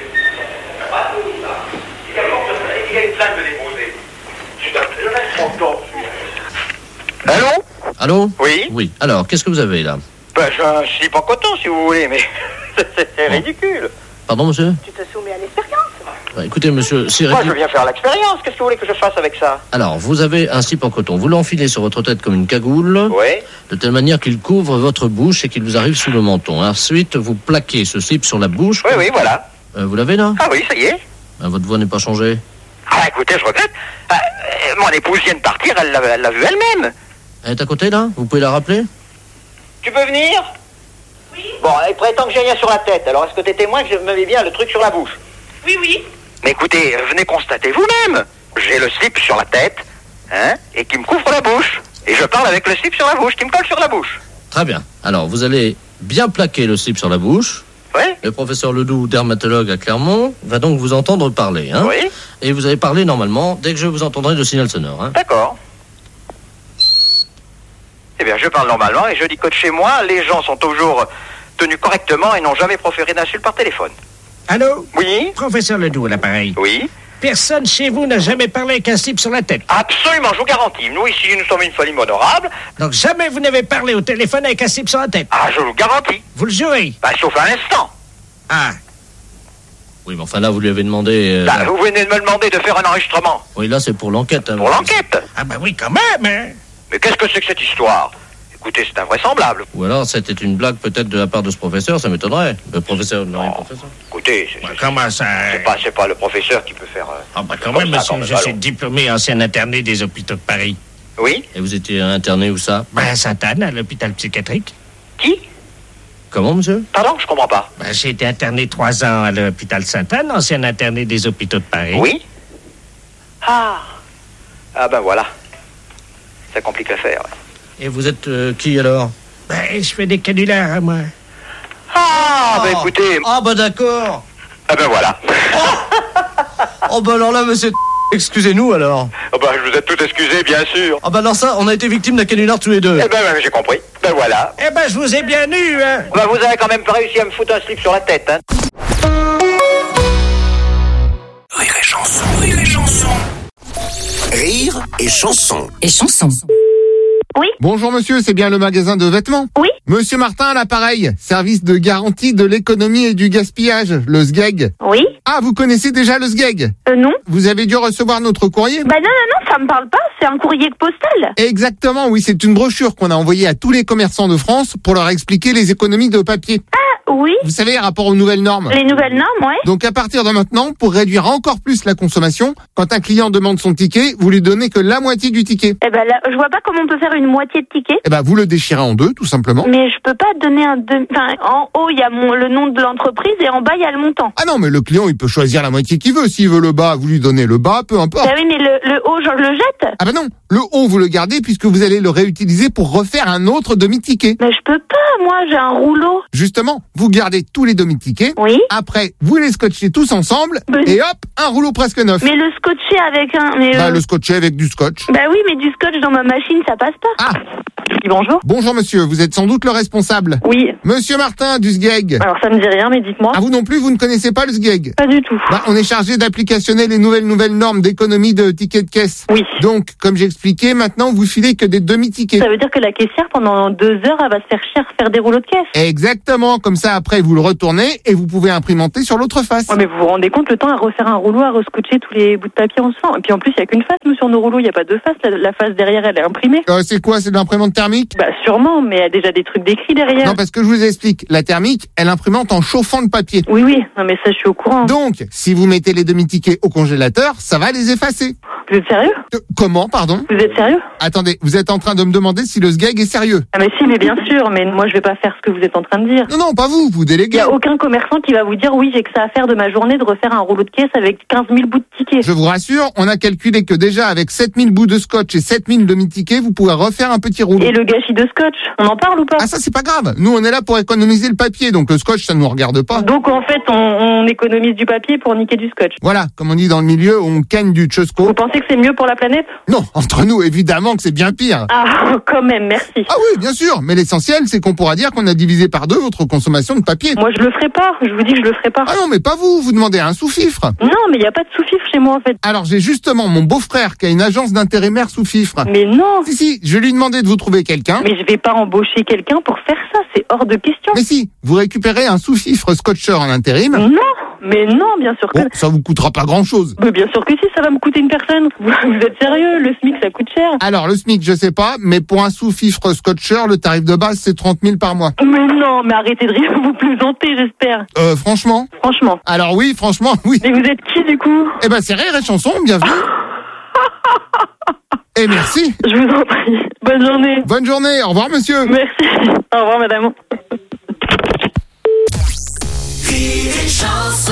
Allô? Allô? Oui. Oui. Alors, qu'est-ce que vous avez là? J'ai un slip en coton, si vous voulez, mais c'est ridicule. Pardon, monsieur? Tu te soumets à l'expérience. Écoutez, monsieur, c'est moi, je viens faire l'expérience. Qu'est-ce que vous voulez que je fasse avec ça? Alors, vous avez un slip en coton. Vous l'enfilez sur votre tête comme une cagoule. Oui. De telle manière qu'il couvre votre bouche et qu'il vous arrive sous le menton. Ensuite, vous plaquez ce slip sur la bouche. Oui, oui, voilà. Vous l'avez là? Ah oui, ça y est. Votre voix n'est pas changée. Ah, écoutez, je regrette. Mon épouse vient de partir, elle l'a vu elle-même. Elle est à côté, là? Vous pouvez la rappeler? Tu peux venir? Oui. Bon, elle prétend que j'ai rien sur la tête. Alors, est-ce que t'es témoin que je me mets bien le truc sur la bouche? Oui, oui. Mais écoutez, venez constater vous-même. J'ai le slip sur la tête, et qui me couvre la bouche. Et je parle avec le slip sur la bouche, qui me colle sur la bouche. Très bien. Alors, vous allez bien plaquer le slip sur la bouche. Oui. Le professeur Ledoux, dermatologue à Clermont, va donc vous entendre parler. Oui. Et vous allez parler normalement dès que je vous entendrai le signal sonore. D'accord. Eh bien, je parle normalement et je dis que de chez moi, les gens sont toujours tenus correctement et n'ont jamais proféré d'insultes par téléphone. Allô? Oui. Professeur Ledoux à l'appareil. Oui. Personne chez vous n'a jamais parlé avec un slip sur la tête. Absolument, je vous garantis. Nous, ici, nous sommes une famille honorable. Donc jamais vous n'avez parlé au téléphone avec un slip sur la tête. Ah, je vous garantis. Vous le jurez? Sauf un instant. Ah. Oui, mais enfin là, vous lui avez demandé... vous venez de me demander de faire un enregistrement. Oui, là, c'est pour l'enquête. Pour l'enquête? Ah bah oui, quand même, Mais qu'est-ce que c'est que cette histoire? Écoutez, c'est invraisemblable. Ou alors, c'était une blague peut-être de la part de ce professeur, ça m'étonnerait. Le professeur, professeur. Écoutez, comment ça... C'est pas le professeur qui peut faire... Ah bah quand même, monsieur, je suis diplômé ancien interné des hôpitaux de Paris. Oui. Et vous étiez interné où ça? À Sainte-Anne, à l'hôpital psychiatrique. Qui? Comment, monsieur? Pardon, je comprends pas. J'ai été interné 3 ans à l'hôpital Sainte-Anne, ancien interné des hôpitaux de Paris. Oui. Ah ben voilà. Ça complique l'affaire. Et vous êtes qui alors? Je fais des canulars, moi. Ah, bah écoutez... Ah, bah d'accord. Ah ben voilà. Oh, bah alors là, monsieur... Excusez-nous alors. Ah bah je vous ai tout excusé, bien sûr. Ah bah alors ça, on a été victimes d'un canular tous les deux. Eh ben j'ai compris. Ben voilà. Eh ben je vous ai bien eu, Bah vous avez quand même pas réussi à me foutre un slip sur la tête, Rire et chanson. Rire et chanson. Rire et chanson. Et chanson. Oui. Bonjour monsieur, c'est bien le magasin de vêtements? Oui. Monsieur Martin à l'appareil, service de garantie de l'économie et du gaspillage, le SGEG. Oui. Ah, vous connaissez déjà le SGEG? Non. Vous avez dû recevoir notre courrier? Non, ça me parle pas, c'est un courrier postal. Exactement, oui, c'est une brochure qu'on a envoyée à tous les commerçants de France pour leur expliquer les économies de papier. Ah, oui. Vous savez, rapport aux nouvelles normes. Les nouvelles normes, ouais. Donc à partir de maintenant, pour réduire encore plus la consommation, quand un client demande son ticket, vous lui donnez que la moitié du ticket. Eh ben là, je vois pas comment on peut faire une moitié de ticket. Eh ben vous le déchirez en deux, tout simplement. Mais je peux pas donner en haut, il y a le nom de l'entreprise et en bas, il y a le montant. Ah non, mais le client, il peut choisir la moitié qu'il veut. S'il veut le bas, vous lui donnez le bas, peu importe. Ah oui, mais le haut, je le jette. Ah ben non, le haut, vous le gardez puisque vous allez le réutiliser pour refaire un autre demi-ticket. Mais je peux pas, moi, j'ai un rouleau. Justement, vous gardez tous les demi-tickets. Oui. Après, vous les scotchez tous ensemble. Et hop, un rouleau presque neuf. Mais le scotcher avec un... le scotcher avec du scotch. Bah oui, mais du scotch dans ma machine, ça passe pas. Ah. Bonjour. Bonjour monsieur, vous êtes sans doute le responsable. Oui. Monsieur Martin du SGEG. Alors ça me dit rien, mais dites-moi. Ah, vous non plus, vous ne connaissez pas le SGEG? Pas du tout. On est chargé d'applicationner les nouvelles normes d'économie de tickets de caisse. Oui. Donc, comme j'expliquais, maintenant vous filez que des demi-tickets. Ça veut dire que la caissière, pendant 2 heures, elle va se faire cher faire des rouleaux de caisse. Exactement, comme ça après vous le retournez et vous pouvez imprimenter sur l'autre face. Ouais, mais vous vous rendez compte le temps à refaire un rouleau, à rescotcher tous les bouts de papier ensemble. Et puis en plus, il n'y a qu'une face, nous, sur nos rouleaux, il n'y a pas deux faces. La face derrière, elle est imprimée. C'est quoi, c'est de l'imprimante thermique? Bah sûrement, mais il y a déjà des trucs décrits derrière. Non, parce que je vous explique, la thermique, elle imprimente en chauffant le papier. Oui, non mais ça je suis au courant. Donc, si vous mettez les demi-tickets au congélateur, ça va les effacer. Vous êtes sérieux? Comment, pardon? Vous êtes sérieux? Attendez, vous êtes en train de me demander si le SGEG est sérieux? Ah mais si, mais bien sûr, mais moi je vais pas faire ce que vous êtes en train de dire. Non, pas vous déléguez. Il y a aucun commerçant qui va vous dire oui, j'ai que ça à faire de ma journée de refaire un rouleau de caisse avec 15 000 bouts de tickets. Je vous rassure, on a calculé que déjà avec 7000 bouts de scotch et 7000 demi-tickets, vous pouvez refaire un petit rouleau. Et le gâchis de scotch, on en parle ou pas? Ah ça c'est pas grave, nous on est là pour économiser le papier, donc le scotch ça ne nous regarde pas. Donc en fait on économise du papier pour niquer du scotch. Voilà, comme on dit dans le milieu, on cagne du Chusco. Vous pensez que c'est mieux pour la planète? Non, entre nous évidemment que c'est bien pire. Ah quand même, merci. Ah oui, bien sûr, mais l'essentiel c'est qu'on pourra dire qu'on a divisé par 2 votre consommation de papier. Moi je le ferai pas, je vous dis que je le ferai pas. Ah non, mais pas vous demandez un sous-fifre. Non, mais il y a pas de sous-fifre chez moi en fait. Alors j'ai justement mon beau-frère qui a une agence d'intérimaire sous-fifre. Mais non. Si, je lui ai demandé de vous trouver quelqu'un. Mais je vais pas embaucher quelqu'un pour faire ça, c'est hors de question. Mais si, vous récupérez un sous-fifre scotcher en intérim. Non, mais non, bien sûr que... Bon, ça vous coûtera pas grand-chose. Mais bien sûr que si, ça va me coûter une personne. Vous êtes sérieux, le SMIC ça coûte cher. Alors le SMIC, je sais pas, mais pour un sous-fifre scotcher, le tarif de base c'est 30 000 par mois. Mais non, mais arrêtez de rire, vous plaisantez, j'espère. Franchement. Alors oui, franchement, oui. Mais vous êtes qui du coup? Eh ben c'est Rire et Chanson, bienvenue. Et merci. Je vous en prie. Bonne journée. Bonne journée, au revoir monsieur. Merci. Au revoir madame. Rire et Chanson.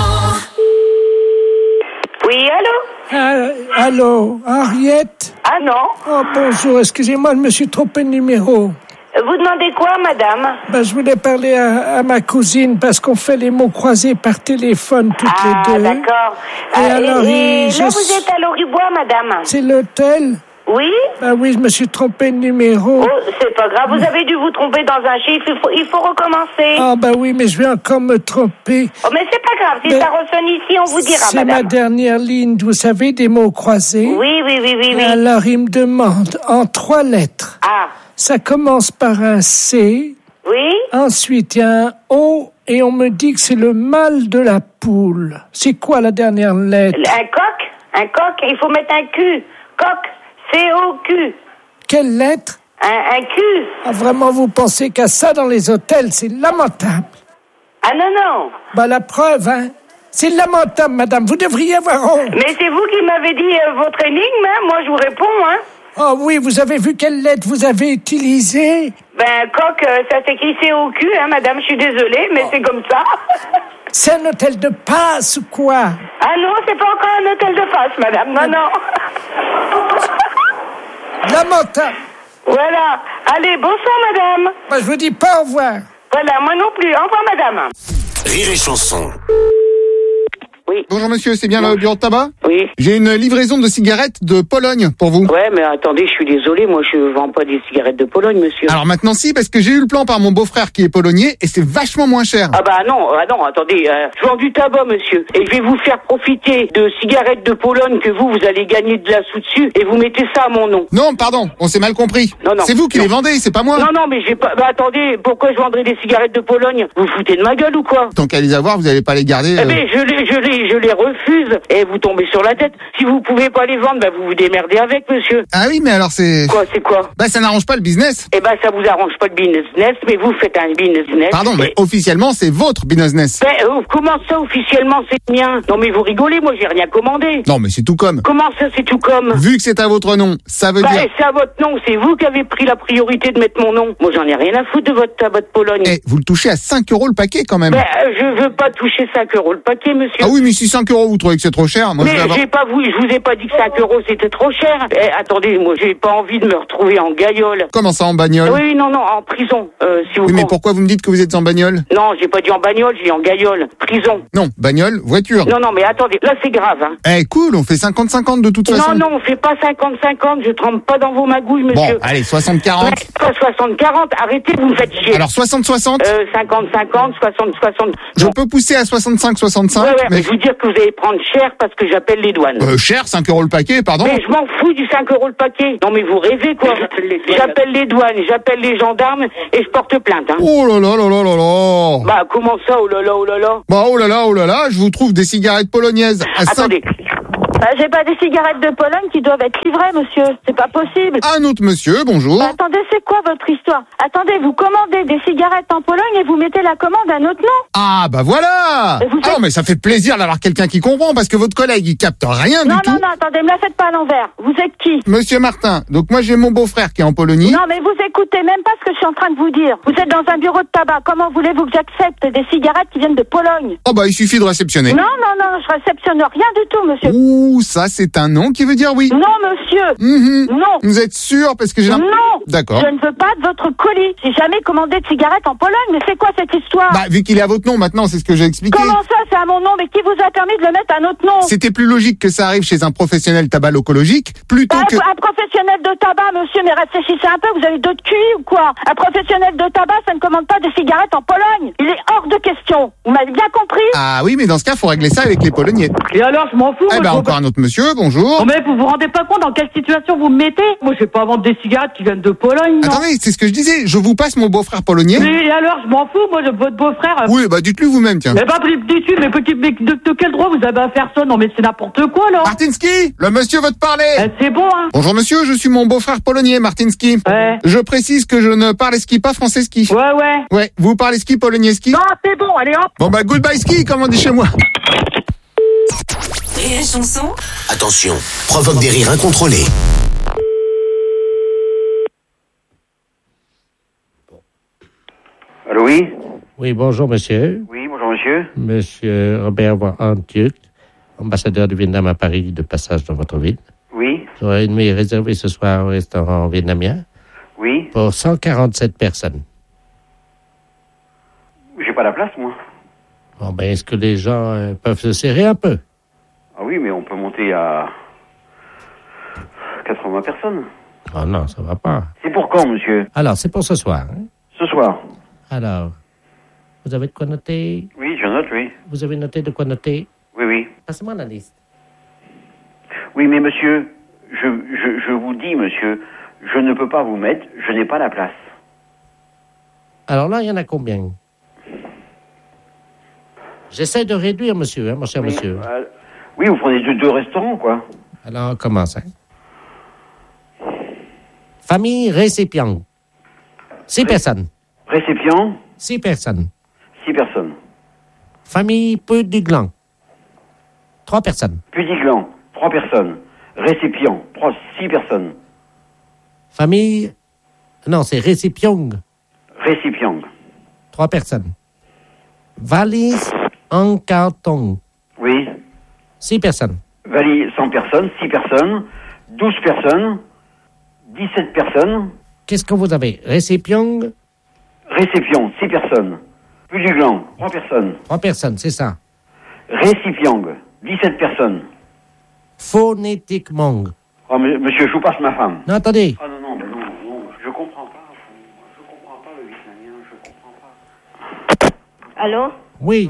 Oui, allô? Allô, Henriette? Ah non. Oh, bonjour, excusez-moi, je me suis trompé de numéro. Vous demandez quoi, madame? Je voulais parler à ma cousine parce qu'on fait les mots croisés par téléphone toutes les deux. Ah, d'accord. Et alors, là, vous êtes à Loribois, madame? C'est l'hôtel? Oui? Oui, je me suis trompé de numéro. Oh, c'est pas grave, vous avez dû vous tromper dans un chiffre, il faut recommencer. Ah, oui, mais je vais encore me tromper. Oh, mais c'est pas grave, si ça ressonne ici, on vous dira, c'est madame. C'est ma dernière ligne, vous savez, des mots croisés. Oui. Alors, il me demande, en 3 lettres. Ah. Ça commence par un C. Oui. Ensuite, il y a un O, et on me dit que c'est le mâle de la poule. C'est quoi la dernière lettre? Un coq, il faut mettre un Q. Coq. C-O-Q. Quelle lettre? Un Q. Ah, vraiment, vous pensez qu'à ça dans les hôtels, c'est lamentable. Ah non. La preuve, hein. C'est lamentable, madame. Vous devriez avoir honte. Mais c'est vous qui m'avez dit votre énigme, hein. Moi, je vous réponds, hein. Oh oui, vous avez vu quelle lettre vous avez utilisée? Coq, ça s'écrit C-O-Q, hein, madame. Je suis désolée, mais c'est comme ça. C'est un hôtel de passe ou quoi? Ah non, c'est pas encore un hôtel de passe, madame. Non. Lamentable. Voilà. Allez, bonsoir, madame. Je vous dis pas au revoir. Voilà, moi non plus. Au revoir, madame. Rire et Chanson. Oui. Bonjour monsieur, c'est bien le bureau de tabac? Oui. J'ai une livraison de cigarettes de Pologne pour vous. Ouais, mais attendez, je suis désolé, moi je vends pas des cigarettes de Pologne, monsieur. Alors maintenant si, parce que j'ai eu le plan par mon beau-frère qui est polonais et c'est vachement moins cher. Non, attendez, je vends du tabac, monsieur, et je vais vous faire profiter de cigarettes de Pologne que vous allez gagner de la sous dessus et vous mettez ça à mon nom. Non, pardon, on s'est mal compris. Non. C'est vous qui les vendez, c'est pas moi. Non, mais j'ai pas. Attendez, pourquoi je vendrais des cigarettes de Pologne? Vous foutez de ma gueule ou quoi? Tant qu'à les avoir, vous allez pas les garder. Je les refuse et vous tombez sur la tête. Si vous pouvez pas les vendre, vous vous démerdez avec, monsieur. Ah oui, mais alors c'est... Quoi, c'est quoi? Ça n'arrange pas le business. Ça vous arrange pas le business, mais vous faites un business. Pardon, mais officiellement, c'est votre business. Comment ça, officiellement, c'est le mien? Non, mais vous rigolez, moi, j'ai rien commandé. Non, mais c'est tout comme. Comment ça, c'est tout comme? Vu que c'est à votre nom, ça veut dire... c'est à votre nom, c'est vous qui avez pris la priorité de mettre mon nom. Moi, j'en ai rien à foutre de votre tabac de Pologne. Vous le touchez à 5 € le paquet, quand même. Je veux pas toucher 5 € le paquet, monsieur. Ah oui, mais si 5 € vous trouvez que c'est trop cher, moi mais je vais avoir... je vous ai pas dit que 5 € c'était trop cher. Attendez, moi j'ai pas envie de me retrouver en gagnole. Comment ça, en bagnole? Oui, non, en prison. Si vous oui, mais pourquoi vous me dites que vous êtes en bagnole? Non, j'ai pas dit en bagnole, j'ai dit en gagnole. Prison. Non, bagnole, voiture. Non, mais attendez, là c'est grave. Hein. Cool, on fait 50-50 de toute façon. Non, on fait pas 50-50, je trempe pas dans vos magouilles, monsieur. Bon, allez, 60-40. Pas 60-40, arrêtez, vous me faites chier. Alors 60-60 50-50, 60-60. Je peux pousser à 65-65. Ouais, mais je vous dire que vous allez prendre cher parce que j'appelle les douanes. Cher, 5 € le paquet, pardon. Mais je m'en fous du 5 € le paquet. Non, mais vous rêvez, quoi. J'appelle les douanes, j'appelle les gendarmes et je porte plainte. Hein. Oh là là là là là là. Bah, comment ça, oh là là, oh là là? Bah, oh là là, je vous trouve des cigarettes polonaises à Attendez. J'ai pas des cigarettes de Pologne qui doivent être livrées, monsieur. C'est pas possible. Un autre monsieur, bonjour. Attendez, c'est quoi votre histoire? Attendez, vous commandez des cigarettes en Pologne et vous mettez la commande à notre nom. Ah, bah voilà. Non, mais ça fait plaisir d'avoir quelqu'un qui comprend parce que votre collègue, il capte rien du tout. Non, attendez, me la faites pas à l'envers. Vous êtes qui? Monsieur Martin. Donc moi, j'ai mon beau-frère qui est en Pologne. Non, mais vous écoutez même pas ce que je suis en train de vous dire. Vous êtes dans un bureau de tabac. Comment voulez-vous que j'accepte des cigarettes qui viennent de Pologne? Oh, bah, il suffit de réceptionner. Non, je réceptionne rien du tout, monsieur. Ouh, ça, c'est un nom qui veut dire oui. Non, monsieur. Non. Vous êtes sûr parce que j'ai... Non. D'accord. Je ne veux pas de votre colis. J'ai jamais commandé de cigarettes en Pologne. Mais c'est quoi cette histoire? Bah, vu qu'il est à votre nom maintenant, c'est ce que j'ai expliqué. Comment ça, c'est à mon nom? Mais qui vous a permis de le mettre à notre nom? C'était plus logique que ça arrive chez un professionnel tabacologique plutôt que... Un professionnel de tabac, monsieur, mais réfléchissez un peu, vous avez d'autres QI ou quoi? Un professionnel de tabac, ça ne commande pas des cigarettes en Pologne. Il est hors de question. Vous m'avez bien compris? Ah oui, mais dans ce cas, faut régler ça avec les Polonais. Et alors, je m'en fous. Eh ben, encore un autre monsieur, bonjour. Non, mais vous vous rendez pas compte dans quelle situation vous me mettez? Moi, je vais pas vendre des cigarettes qui viennent de Pologne, non. Attendez, c'est ce que je disais. Je vous passe mon beau-frère polonais. Mais alors, je m'en fous, moi, de votre beau-frère. Oui, bah, dites-lui vous-même, tiens. Eh ben, dites-lui, mais de quel droit vous avez à faire ça? Non, mais c'est n'importe quoi, là. Martinski, le monsieur veut te parler. C'est bon, hein. Bonjour, monsieur, je suis mon beau-frère polonais, Martinski. Ouais. Je précise que je ne parle ski pas français ski. Ouais. Ouais, vous parlez ski polonais ski? Non, c'est bon, allez hop. Bon, bah, goodbye ski, comme on dit chez moi. Rire et chanson. Attention, provoque des rires incontrôlés. Allô, oui? Oui, bonjour, monsieur. Oui, bonjour, monsieur. Monsieur Robert Van-Antjuk, ambassadeur du Vietnam à Paris, de passage dans votre ville. Oui. J'aurais une nuit réservée ce soir au restaurant vietnamien. Oui. Pour 147 personnes. J'ai pas la place, moi. Bon, ben, est-ce que les gens peuvent se serrer un peu? Ah oui, mais on peut monter à 80 personnes. Oh non, ça va pas. C'est pour quand, monsieur? Alors, c'est pour ce soir. Hein? Ce soir. Alors, vous avez de quoi noter? Oui, je note, oui. Vous avez noté de quoi noter? Oui. Passez-moi la liste. Oui, mais monsieur, je vous dis, monsieur, je ne peux pas vous mettre, je n'ai pas la place. Alors là, il y en a combien? J'essaie de réduire, monsieur, hein, mon cher monsieur. Oui, vous prenez deux restaurants, quoi. Alors, on commence. Hein. Famille récipient. 6 personnes. Récipient? 6 personnes. 6 personnes. Famille Pudiglan. 3 personnes. Pudiglan, 3 personnes. Récipient, 6 personnes. Famille... Non, c'est récipient. Récipient. 3 personnes. Valise en carton. Oui. 6 personnes. Valise 100 personnes, 6 personnes, 12 personnes, 17 personnes. Qu'est-ce que vous avez? Récipient? Récipient, 6 personnes. Pudiglan, 3 personnes. 3 personnes, c'est ça. Récipient, 17 personnes. Phonétiquement. Oh, monsieur, je vous passe ma femme. Non, attendez. Ah non, je comprends pas. Je comprends pas le vietnamien, je comprends pas. Allô? Oui.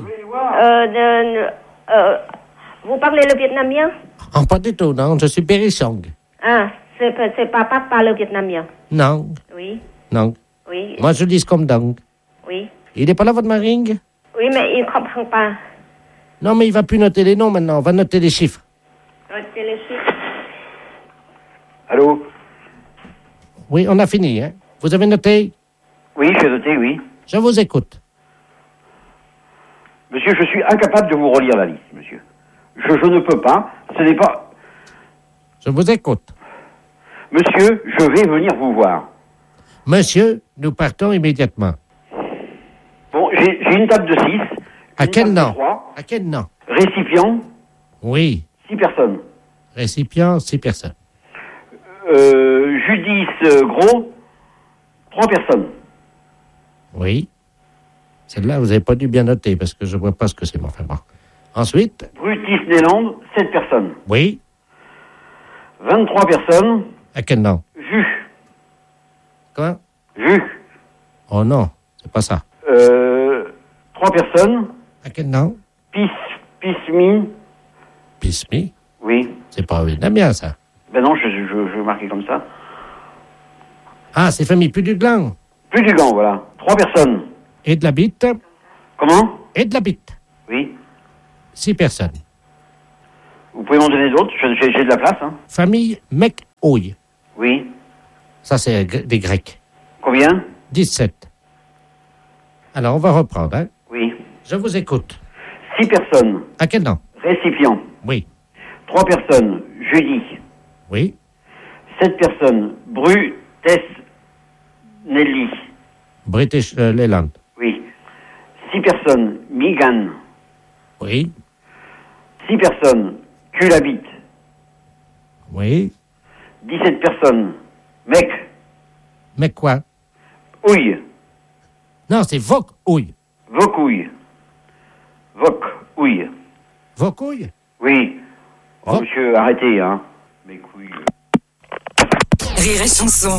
Vous parlez le vietnamien? Oh, pas du tout, non. Je suis Bérissong. Ah, c'est papa qui parle vietnamien. Non. Oui. Non. Oui. Moi, je dis comme donc. Oui. Il n'est pas là, votre maring? Oui, mais il ne comprend pas. Non, mais il va plus noter les noms maintenant. On va noter les chiffres. Notez les chiffres. Allô? Oui, on a fini, hein? Vous avez noté? Oui, j'ai noté, oui. Je vous écoute. Monsieur, je suis incapable de vous relire la liste, monsieur. Je ne peux pas. Ce n'est pas... Je vous écoute. Monsieur, je vais venir vous voir. Monsieur, nous partons immédiatement. Bon, j'ai une table de 6. À quel nom? À quel nom? Récipient, Oui. 6 personnes. Récipient, 6 personnes. Judice Gros, 3 personnes. Oui. Celle-là, vous n'avez pas dû bien noter parce que je ne vois pas ce que c'est. Bon, enfin, bon. Ensuite. Brutus Néland, 7 personnes. Oui. 23 personnes. À quel nom? Vu. Quoi? Vu. Oh non, c'est pas ça. 3 personnes. À quel nom? Pismi. Pismi? Oui. C'est pas vietnamien, ça. Ben non, je vais marquer comme ça. Ah, c'est famille Puduglan. Puduglan, voilà. 3 personnes. Et de la bite? Comment? Et de la bite. Oui. 6 personnes. Vous pouvez m'en donner d'autres? J'ai de la place, hein. Famille Mekouille. Oui. Ça, c'est des Grecs. Combien? 17. Alors, on va reprendre, hein? Oui. Je vous écoute. 6 personnes. À quel nom? Récipient. Oui. 3 personnes. Judy. Oui. 7 personnes. Nelly. British Leyland. Oui. 6 personnes. Migan. Oui. 6 personnes. Culabit. Oui. 17 personnes. Mec. Mec quoi? Ouille. Non, c'est Vaucouille. Vaucouille. Vaucouille. Vaucouille? Oui. Oh, monsieur, arrêtez, hein. Mes couilles. Rire et chanson.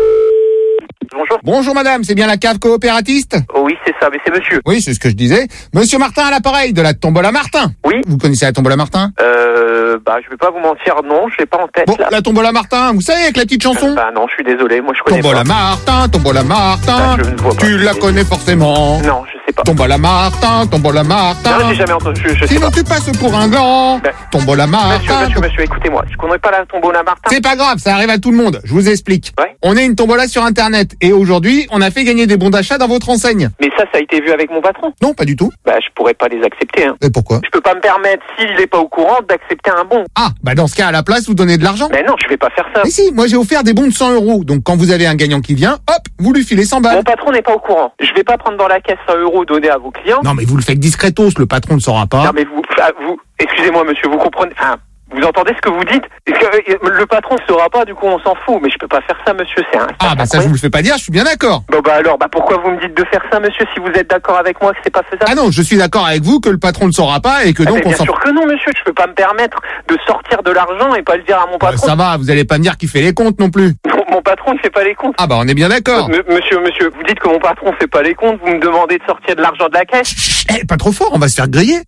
Bonjour. Bonjour madame, c'est bien la cave coopératiste? Oh oui, c'est ça, mais c'est monsieur. Oui, c'est ce que je disais. Monsieur Martin à l'appareil de la Tombola Martin. Oui. Vous connaissez la Tombola Martin? Je vais pas vous mentir, non, je l'ai pas en tête. Bon, là. la Tombola Martin, vous savez, avec la petite chanson? Non, je suis désolé, moi je connais Tombola pas. Martin, Tombola Martin. Je ne vois pas. Tu la connais forcément. Non, je sais pas. Tombola Martin, Tombola Martin. Non, j'ai jamais entendu, je sais Sinon pas. tu passes pour un gland. Tombola Martin. Monsieur, écoutez-moi, je connais pas la Tombola Martin. C'est pas grave, ça arrive à tout le monde. Je vous explique. Ouais. On est une tombola sur Internet et aujourd'hui, on a fait gagner des bons d'achat dans votre enseigne. Mais ça a été vu avec mon patron. Non, pas du tout. Je pourrais pas les accepter, hein. Et pourquoi? Je peux pas me permettre, s'il est pas au courant, d'accepter un bon. Ah, dans ce cas, à la place, vous donnez de l'argent. Mais non, je vais pas faire ça. Mais si, moi j'ai offert des bons de 100 €. Donc quand vous avez un gagnant qui vient, hop, vous lui filez 100 balles. Mon patron n'est pas au courant. Je vais pas prendre dans la caisse 100 € donnés à vos clients. Non, mais vous le faites discretos, le patron ne saura pas. Non, mais vous, excusez-moi, monsieur, vous comprenez, vous entendez ce que vous dites? Le patron ne saura pas, du coup, on s'en fout. Mais je peux pas faire ça, monsieur, c'est un... Ça, je vous le fais pas dire, je suis bien d'accord. Pourquoi vous me dites de faire ça, monsieur, si vous êtes d'accord avec moi que c'est pas faisable? Ah non, je suis d'accord avec vous que le patron ne saura pas et que donc on bien s'en... sûr que non, monsieur, je peux pas me permettre de sortir de l'argent et pas le dire à mon patron. Ça va, vous allez pas me dire qu'il fait les comptes non plus. Mon patron ne fait pas les comptes. Ah on est bien d'accord. Monsieur, vous dites que mon patron fait pas les comptes, vous me demandez de sortir de l'argent de la caisse. Pas trop fort, on va se faire griller.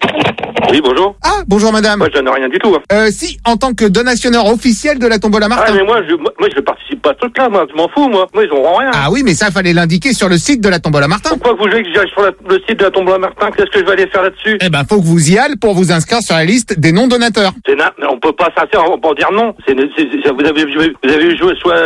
Oui, bonjour. Ah, bonjour madame. Moi, je donne rien du tout. Si, en tant que donationneur officiel de la Tombola Martin. Ah, mais moi, je participe pas à ce truc-là, moi. Je m'en fous, moi. Moi, ils auront rien. Ah oui, mais ça, fallait l'indiquer sur le site de la Tombola Martin. Pourquoi vous voulez que j'aille sur le site de la Tombola Martin? Qu'est-ce que je vais aller faire là-dessus? Faut que vous y allez pour vous inscrire sur la liste des non-donateurs. On peut pas s'inscrire pour dire non. Vous avez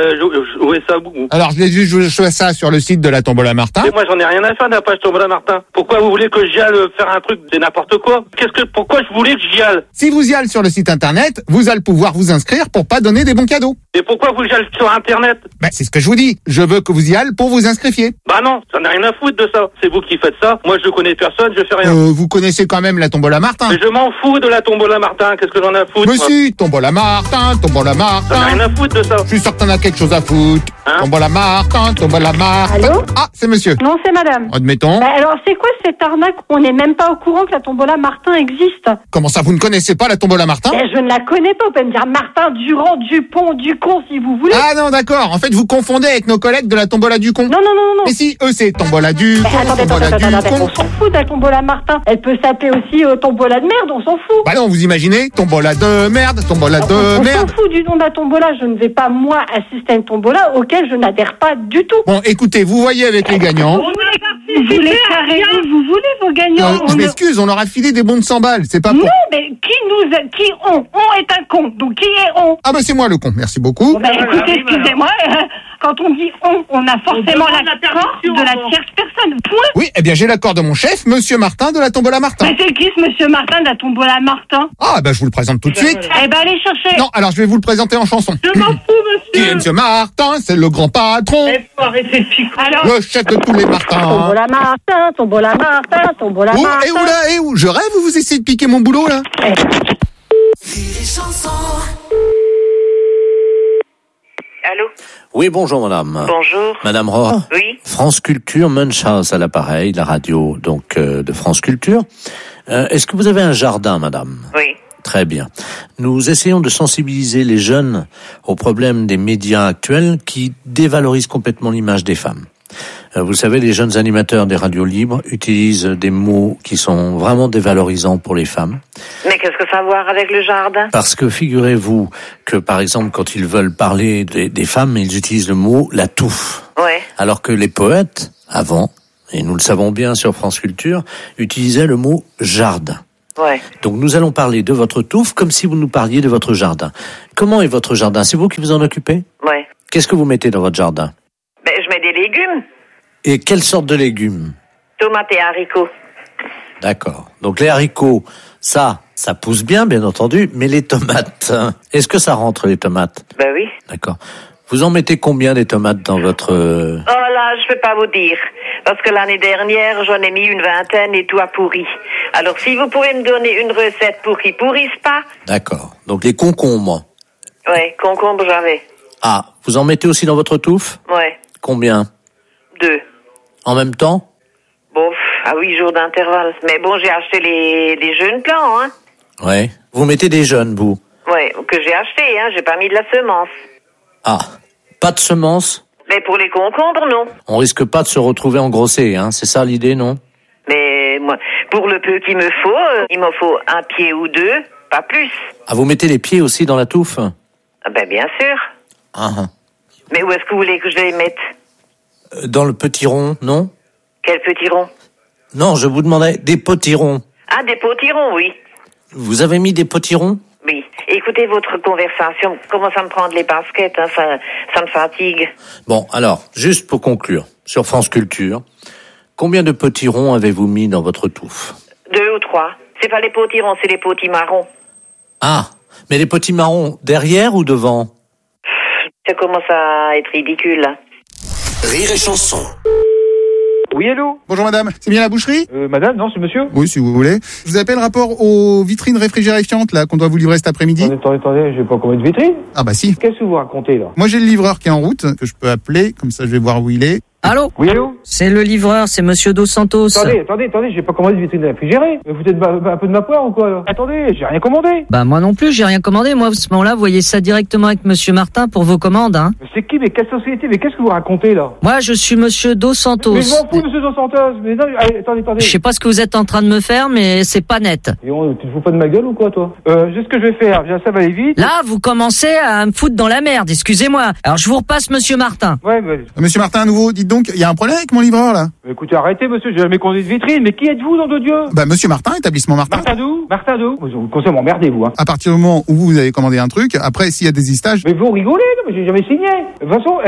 joué ça où? Alors, je l'ai vu jouer ça sur le site de la Tombola Martin. Et moi, j'en ai rien à faire de la page Tombola Martin. Pourquoi vous voulez que j'y aille faire un truc? C'est n'importe quoi. Pourquoi je voulais que j'y aille? Si vous y allez sur le site internet, vous allez pouvoir vous inscrire pour pas donner des bons cadeaux. Et pourquoi vous y allez sur internet? C'est ce que je vous dis. Je veux que vous y allez pour vous inscriviez. Non, ça n'a rien à foutre de ça. C'est vous qui faites ça. Moi, je connais personne, je fais rien. Vous connaissez quand même la Tombola Martin. Mais je m'en fous de la Tombola Martin. Qu'est-ce que j'en ai à foutre? Monsieur, Tombola Martin, Tombola Martin. Ça n'a rien à foutre de ça. Je suis sûr que t'en as quelque chose à foutre. Tombola Martin, Tombola Martin. Allô? Ah, c'est monsieur. Non, c'est madame. Admettons. Alors, c'est quoi cette arnaque? On n'est même pas au courant que la Tombola Martin existe. Comment ça, vous ne connaissez pas la Tombola Martin? Je ne la connais pas. Vous pouvez me dire Martin, Durand, Dupont, Ducon, si vous voulez. Ah non, d'accord. En fait, vous confondez avec nos collègues de la Tombola Ducon. Non. Mais si, eux, c'est Tombola Ducon, Tombola Attendez, on s'en fout de la Tombola Martin. Elle peut s'appeler aussi Tombola de merde, on s'en fout. Non, vous imaginez? Tombola de merde, Tombola de merde. On s'en fout du nom de la Tombola. Je ne vais pas, moi, assister à une Tombola auquel je n'adhère pas du tout. Bon, écoutez, vous voyez avec les gagnants. Vous voulez carrément, vous voulez vos gagnants. Je m'excuse, on leur a filé des bons de 100 balles, c'est pas Non, pour... mais qui on? On est un con, donc qui est on? Ah c'est moi le con, merci beaucoup. Écoutez, excusez-moi, quand on dit on a forcément l'accord de la tierce personne, point. Oui, j'ai l'accord de mon chef, monsieur Martin de la Tombola Martin. Mais c'est qui ce monsieur Martin de la Tombola Martin? Je vous le présente tout de suite. Allez chercher. Non, alors je vais vous le présenter en chanson. Je m'en fous, monsieur. Qui est monsieur Martin? C'est le grand patron. Il faut arrêter de picoler. Le chef de tous les Martins. Tombola Martin, tombola Martin, tombola Où? Martin. Et où là? Et où? Je rêve ou vous essayez de piquer mon boulot là? Allô? Oui, bonjour madame. Bonjour. Madame Rohr. Oui. France Culture, Munchhouse à l'appareil, la radio donc de France Culture. Est-ce que vous avez un jardin, madame? Oui. Très bien. Nous essayons de sensibiliser les jeunes aux problèmes des médias actuels qui dévalorisent complètement l'image des femmes. Vous savez, les jeunes animateurs des radios libres utilisent des mots qui sont vraiment dévalorisants pour les femmes. Mais qu'est-ce que ça a à voir avec le jardin? Parce que figurez-vous que, par exemple, quand ils veulent parler des femmes, ils utilisent le mot « la touffe ». Ouais. Alors que les poètes, avant, et nous le savons bien sur France Culture, utilisaient le mot « jardin ». Ouais. Donc nous allons parler de votre touffe comme si vous nous parliez de votre jardin. Comment est votre jardin? C'est vous qui vous en occupez? Ouais. Qu'est-ce que vous mettez dans votre jardin? Ben, je mets des légumes. Et quelle sorte de légumes? Tomates et haricots. D'accord. Donc les haricots, ça pousse bien entendu, mais les tomates, est-ce que ça rentre les tomates? Ben oui. D'accord. Vous en mettez combien des tomates dans votre... Oh là, je peux pas vous dire. Parce que l'année dernière, j'en ai mis une vingtaine et tout a pourri. Alors si vous pouvez me donner une recette pour qu'ils pourrissent pas. D'accord. Donc les concombres. Ouais, concombre j'avais. Ah, vous en mettez aussi dans votre touffe? Ouais. Combien? 2. En même temps? Bon, à 8 jours d'intervalle. Mais bon, j'ai acheté les jeunes plants, hein. Ouais. Vous mettez des jeunes, vous? Ouais, que j'ai acheté, hein. J'ai pas mis de la semence. Ah, pas de semences? Mais pour les concombres, non. On risque pas de se retrouver engrossé, hein. C'est ça l'idée, non? Mais moi, pour le peu qu'il me faut, il me faut un pied ou deux, pas plus. Ah, vous mettez les pieds aussi dans la touffe? Ah ben bien sûr. Ah. Mais où est-ce que vous voulez que je les mette? Dans le potiron, non? Quel potiron? Non, je vous demandais des potirons. Ah, des potirons, oui. Vous avez mis des potirons? Oui. Écoutez votre conversation, commence à me prendre les baskets, hein, ça me fatigue. Bon, alors, juste pour conclure, sur France Culture, combien de potirons avez-vous mis dans votre touffe? 2 ou 3. C'est pas les potirons, c'est les potimarrons. Ah, mais les potimarrons, derrière ou devant? Ça commence à être ridicule, là. Rire et chanson. Oui, allô? Bonjour madame, c'est bien la boucherie? Madame, non, c'est monsieur? Oui, si vous voulez. Je vous appelle rapport aux vitrines réfrigéréfiantes là qu'on doit vous livrer cet après-midi. Attendez, j'ai pas combien de vitrines? Ah bah si. Qu'est-ce que vous racontez là? Moi j'ai le livreur qui est en route, que je peux appeler, comme ça je vais voir où il est. Allô? Oui, allô? C'est le livreur, c'est Monsieur Dos Santos. Attendez, j'ai pas commandé de vitrine réfrigérée. Vous êtes un peu de ma poire ou quoi là? Attendez, j'ai rien commandé. Bah moi non plus, j'ai rien commandé. Moi, à ce moment-là, vous voyez ça directement avec Monsieur Martin pour vos commandes, hein. Mais c'est qui? Mais quelle société? Mais qu'est-ce que vous racontez là? Moi, je suis Monsieur Dos Santos. Mais je m'en fous, monsieur Dos Santos. Mais non, attendez. Je sais pas ce que vous êtes en train de me faire, mais c'est pas net. Et tu te fous pas de ma gueule ou quoi, toi? Juste ce que je vais faire, ça va aller vite. Là, vous commencez à me foutre dans la merde, excusez-moi. Alors, je vous repasse Monsieur Martin. Ouais, mais... Monsieur Martin, à nouveau, dites donc, il y a un problème avec mon livreur, là? Écoutez, arrêtez, monsieur, j'ai jamais conduit de vitrine. Mais qui êtes-vous, nom de Dieu? Bah, Monsieur Martin, établissement Martin. Martin d'où? Vous conseillez m'emmerder, vous, hein. À partir du moment où vous avez commandé un truc, après, s'il y a des désistage... Mais vous rigolez, non, mais j'ai jamais signé. De toute façon,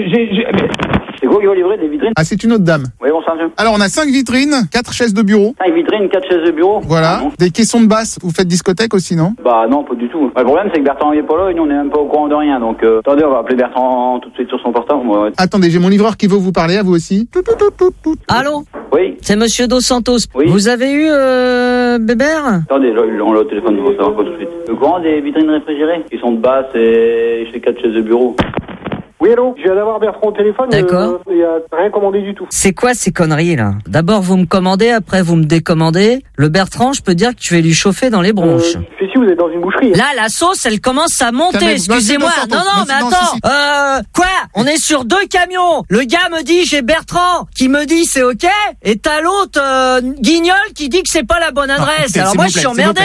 c'est quoi qui va livrer des vitrines? Ah, c'est une autre dame. Oui, bon sang. Alors, on a 5 vitrines, 4 chaises de bureau. 5 vitrines, 4 chaises de bureau. Voilà. Des caissons de basse. Vous faites discothèque aussi, non? Bah non, pas du tout. Le problème, c'est que Bertrand n'est pas là et nous, on est même pas au courant de rien. Donc, attendez, on va appeler Bertrand tout de suite sur son portable. Attendez, j'ai mon livreur qui veut vous parler, à vous aussi. Allô? Oui. C'est Monsieur Dos Santos. Oui. Vous avez eu Bébert? Attendez, on l'a au téléphone, il faut savoir pas tout de suite. Le courant des vitrines réfrigérées qui sont de basse et chez 4 chaises de bureau. Oui, allô? Je viens d'avoir Bertrand au téléphone. D'accord. Il a rien commandé du tout. C'est quoi ces conneries, là? D'abord, vous me commandez, après, vous me décommandez. Le Bertrand, je peux dire que tu vais lui chauffer dans les bronches. Si vous êtes dans une boucherie. Là, la sauce, elle commence à monter, excusez-moi. Non, mais attends. Quoi? On est sur 2 camions. Le gars me dit, j'ai Bertrand, qui me dit c'est ok, et t'as l'autre, Guignol, qui dit que c'est pas la bonne adresse. Alors moi, je suis emmerdé.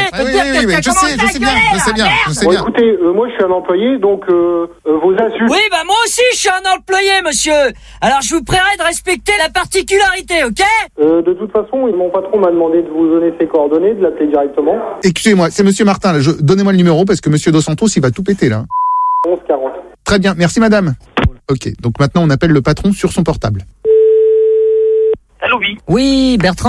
Je sais bien. Écoutez, moi, je suis un employé, donc, vos insultes. Oui, bah, moi aussi, je suis un employé, monsieur. Alors, je vous prierai de respecter la particularité, ok? De toute façon, mon patron m'a demandé de vous donner ses coordonnées, de l'appeler directement. Excusez-moi, c'est Monsieur Martin, là. Donnez-moi le numéro, parce que Monsieur Dos Santos, il va tout péter, là. 1140. Très bien, merci madame. Ok, donc maintenant, on appelle le patron sur son portable. Allô, oui. Oui, Bertrand? Oui,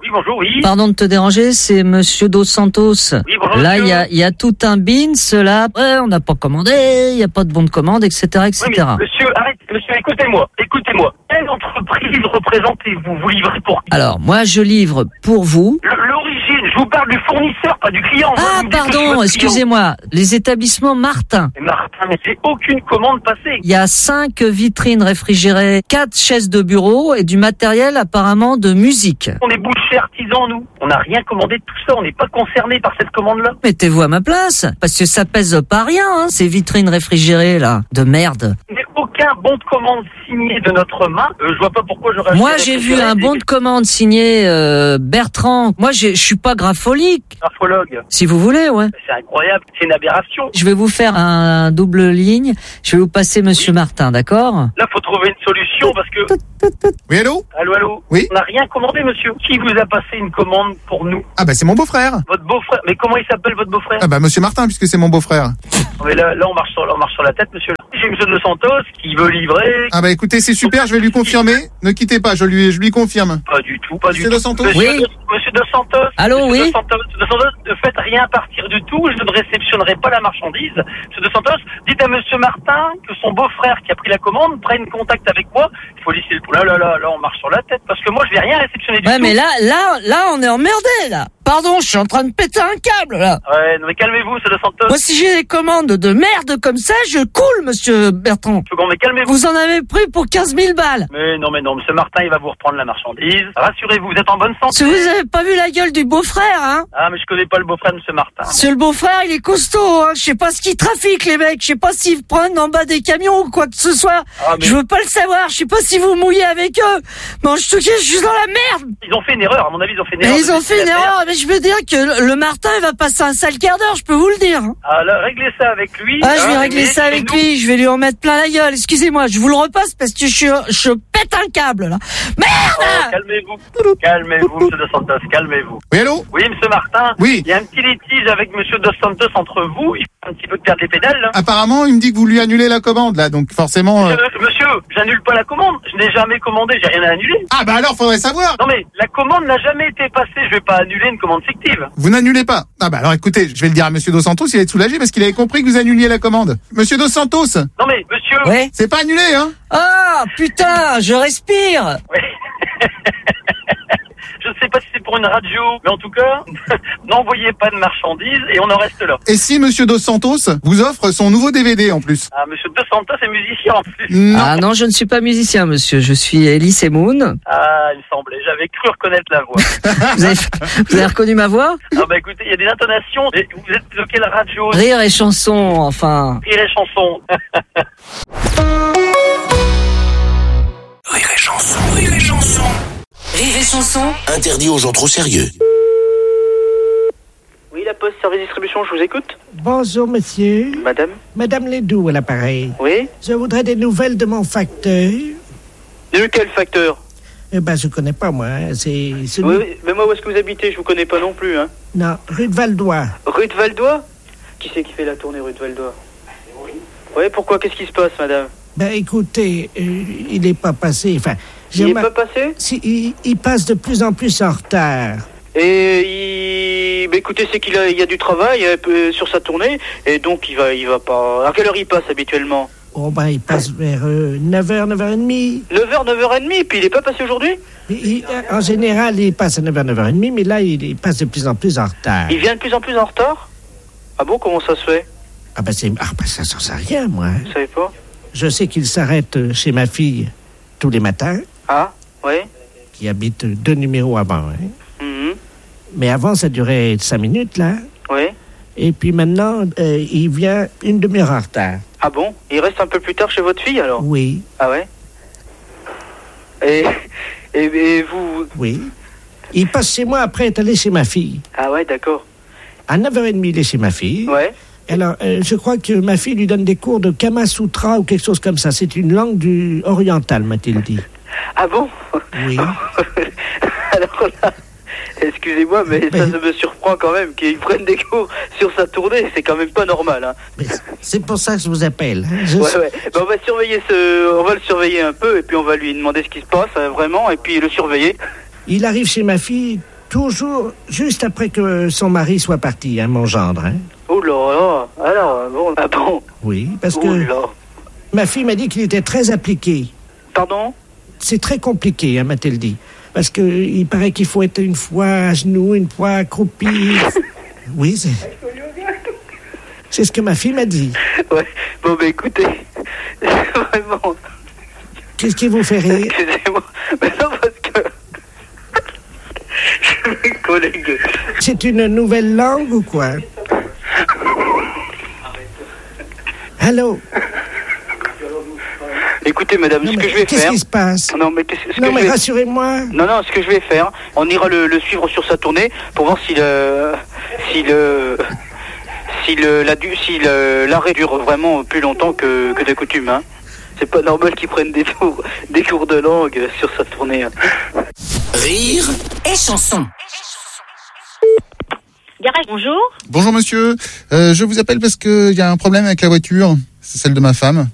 Oui, bonjour, oui. Pardon de te déranger, c'est Monsieur Dos Santos. Oui, bonjour, là, monsieur. il y a tout un bins, là. Après, on n'a pas commandé, il n'y a pas de bon de commande, etc., etc. Oui, mais monsieur, arrête, monsieur, écoutez-moi. Quelle entreprise représentez-vous? Vous livrez pour qui? Alors, moi, je livre pour vous. L'origine, je vous parle du fournisseur, pas du client. Ah, pardon, excusez-moi. Les établissements Martin. Martin, mais j'ai aucune commande passée. Il y a 5 vitrines réfrigérées, 4 chaises de bureau et du matériel apparemment de musique. On est bouchers artisans, nous. On n'a rien commandé de tout ça. On n'est pas concernés par cette commande-là. Mettez-vous à ma place, parce que ça pèse pas rien, hein, ces vitrines réfrigérées, là, de merde. Mais aucun bon de commande signé de notre main. Je vois pas pourquoi j'aurais... Moi, j'ai vu un bon de commande signé Bertrand. Moi, je suis pas grapholique. Graphologue. Si vous voulez, ouais. C'est incroyable. C'est une aberration. Je vais vous faire un double ligne. Je vais vous passer Monsieur Martin, d'accord? Là, faut trouver une solution parce que... Oui, allô? Allô? Oui. On n'a rien commandé, monsieur. Qui vous a passé une commande pour nous? Ah bah c'est mon beau-frère. Votre beau-frère? Mais comment il s'appelle, votre beau-frère? Ah bah Monsieur Martin, puisque c'est mon beau-frère. Mais là, on marche sur la tête, monsieur. J'ai monsieur Dos Santos qui veut livrer. Ah bah écoutez, c'est super, je vais lui confirmer. Ne quittez pas, je lui confirme. Pas du tout. Monsieur Dos Santos? Oui. Monsieur Dos Santos. Allô, monsieur oui. Dos Santos, ne faites rien partir du tout. Je ne réceptionnerai pas la marchandise. Monsieur Dos Santos, dites à monsieur Martin que son beau-frère qui a pris la commande prenne contact avec moi. Il faut laisser le tout. Là, on marche sur la tête parce que moi, je vais rien réceptionner du tout. Ouais, mais là, on est emmerdé, là. Pardon, je suis en train de péter un câble, là. Ouais, non, mais calmez-vous, monsieur Dos Santos. Moi, si j'ai des commandes de merde comme ça, je coule, monsieur Bertrand. Mais calmez-vous. Vous en avez pris pour 15 000 balles. Mais non, monsieur Martin, il va vous reprendre la marchandise. Rassurez-vous, vous êtes en bonne santé. Si vous avez pas vu la gueule du beau-frère, hein. Ah, mais je connais pas le beau-frère de monsieur Martin. Monsieur le beau-frère, il est costaud, hein. Je sais pas ce qu'ils trafiquent, les mecs. Je sais pas s'ils prennent en bas des camions ou quoi que ce soit. Ah, mais... Je veux pas le savoir. Je sais pas si vous mouillez avec eux. Mais je te dis, je suis dans la merde. Ils ont fait une erreur, à mon avis, ils ont fait une erreur. Ils ont fait une erreur, mais je veux dire que le Martin, il va passer un sale quart d'heure, je peux vous le dire. Ah, là, réglez ça avec lui. Ah, je vais régler ça avec lui, je vais lui en mettre plein la gueule. Excusez-moi, je vous le repasse parce que je pète un câble, là. Merde! Oh, calmez-vous, monsieur Dos Santos, calmez-vous. Oui, allô? Oui, monsieur Martin. Oui. Il y a un petit litige avec monsieur Dos Santos entre vous. Il faut un petit peu de perdre les pédales, là. Apparemment, il me dit que vous lui annulez la commande, là, donc forcément... Monsieur, j'annule pas la commande. Je n'ai jamais commandé, j'ai rien à annuler. Ah bah alors, faudrait savoir. Non mais, la commande n'a jamais été passée. Je vais pas annuler une commande fictive. Vous n'annulez pas? Ah bah alors écoutez, je vais le dire à monsieur Dos Santos, il va être soulagé parce qu'il avait compris que vous annuliez la commande. Monsieur Dos Santos? Non mais, monsieur... Ouais. C'est pas annulé, hein? Ah, putain, je respire. Ouais. Je ne sais pas si c'est pour une radio, mais en tout cas, n'envoyez pas de marchandises et on en reste là. Et si monsieur Dos Santos vous offre son nouveau DVD en plus? Ah, monsieur Dos Santos est musicien en plus. Non. Ah non, je ne suis pas musicien, monsieur. Je suis Elise et Moon. Ah, il me semblait. J'avais cru reconnaître la voix. Vous avez reconnu ma voix? Ah bah écoutez, il y a des intonations. Et vous êtes de quelle radio? Rire et chanson, enfin. Rire et chanson. Rire et chanson, rire et chanson. Rire et chanson. Interdit aux gens trop sérieux. Oui, la Poste, service distribution, je vous écoute. Bonjour, monsieur. Madame? Madame Ledoux à l'appareil. Oui? Je voudrais des nouvelles de mon facteur. De quel facteur? Eh ben, je connais pas, moi. Hein. C'est celui... Oui, mais moi, où est-ce que vous habitez? Je vous connais pas non plus, hein. Non, rue de Valdois. Rue de Valdois? Qui c'est qui fait la tournée rue de Valdois? Oui, pourquoi? Qu'est-ce qui se passe, madame? Ben, écoutez, il est pas passé, enfin... Il est pas passé? Si, il passe de plus en plus en retard. Et bah, écoutez, c'est qu'il y a du travail sur sa tournée, et donc il va pas... À quelle heure il passe habituellement? Oh ben, il passe vers 9h, 9h30. 9h, 9h30, puis il est pas passé aujourd'hui? En général, il passe à 9h, 9h30, mais là, il passe de plus en plus en retard. Il vient de plus en plus en retard? Ah bon, comment ça se fait? Ah ben, ça s'en sait rien, moi. Vous savez pas? Je sais qu'il s'arrête chez ma fille tous les matins. Ah, oui. Qui habite 2 numéros avant, hein. Mm-hmm. Mais avant, ça durait 5 minutes, là. Oui. Et puis maintenant, il vient une demi-heure en retard. Ah bon? Il reste un peu plus tard chez votre fille, alors? Oui. Ah ouais? Et vous... Oui. Il passe chez moi après être allé chez ma fille. Ah ouais, d'accord. À 9h30, il est chez ma fille. Ouais. Alors, je crois que ma fille lui donne des cours de Kama Sutra ou quelque chose comme ça. C'est une langue orientale, m'a-t-il dit. Ah bon? Oui. Alors là, excusez-moi, mais ça me surprend quand même qu'il prenne des cours sur sa tournée. C'est quand même pas normal, hein. Mais c'est pour ça que je vous appelle. Hein. Ouais. Ben, on va le surveiller un peu et puis on va lui demander ce qui se passe, vraiment, et puis le surveiller. Il arrive chez ma fille Toujours juste après que son mari soit parti, hein, mon gendre. Hein. Oh là là, alors, bon, ah bon. Oui, parce que ma fille m'a dit qu'il était très appliqué. Pardon? C'est très compliqué, hein, m'a-t-elle dit. Parce que il paraît qu'il faut être une fois à genoux, une fois accroupi. Oui, c'est ce que ma fille m'a dit. Ouais, bon, bah écoutez, vraiment... Qu'est-ce qui vous fait rire? Excusez-moi, mais non, parce que... Mes collègues... C'est une nouvelle langue ou quoi? Allô? Écoutez, madame, ce que je vais faire... Qu'est-ce qui se passe? Non, mais, rassurez-moi. Non, ce que je vais faire, on ira le suivre sur sa tournée pour voir si l'arrêt dure vraiment plus longtemps que de coutume, hein. C'est pas normal qu'ils prennent des cours de langue sur sa tournée. Hein. Rire et chanson. Garage, bonjour. Bonjour monsieur, je vous appelle parce qu'il y a un problème avec la voiture, c'est celle de ma femme.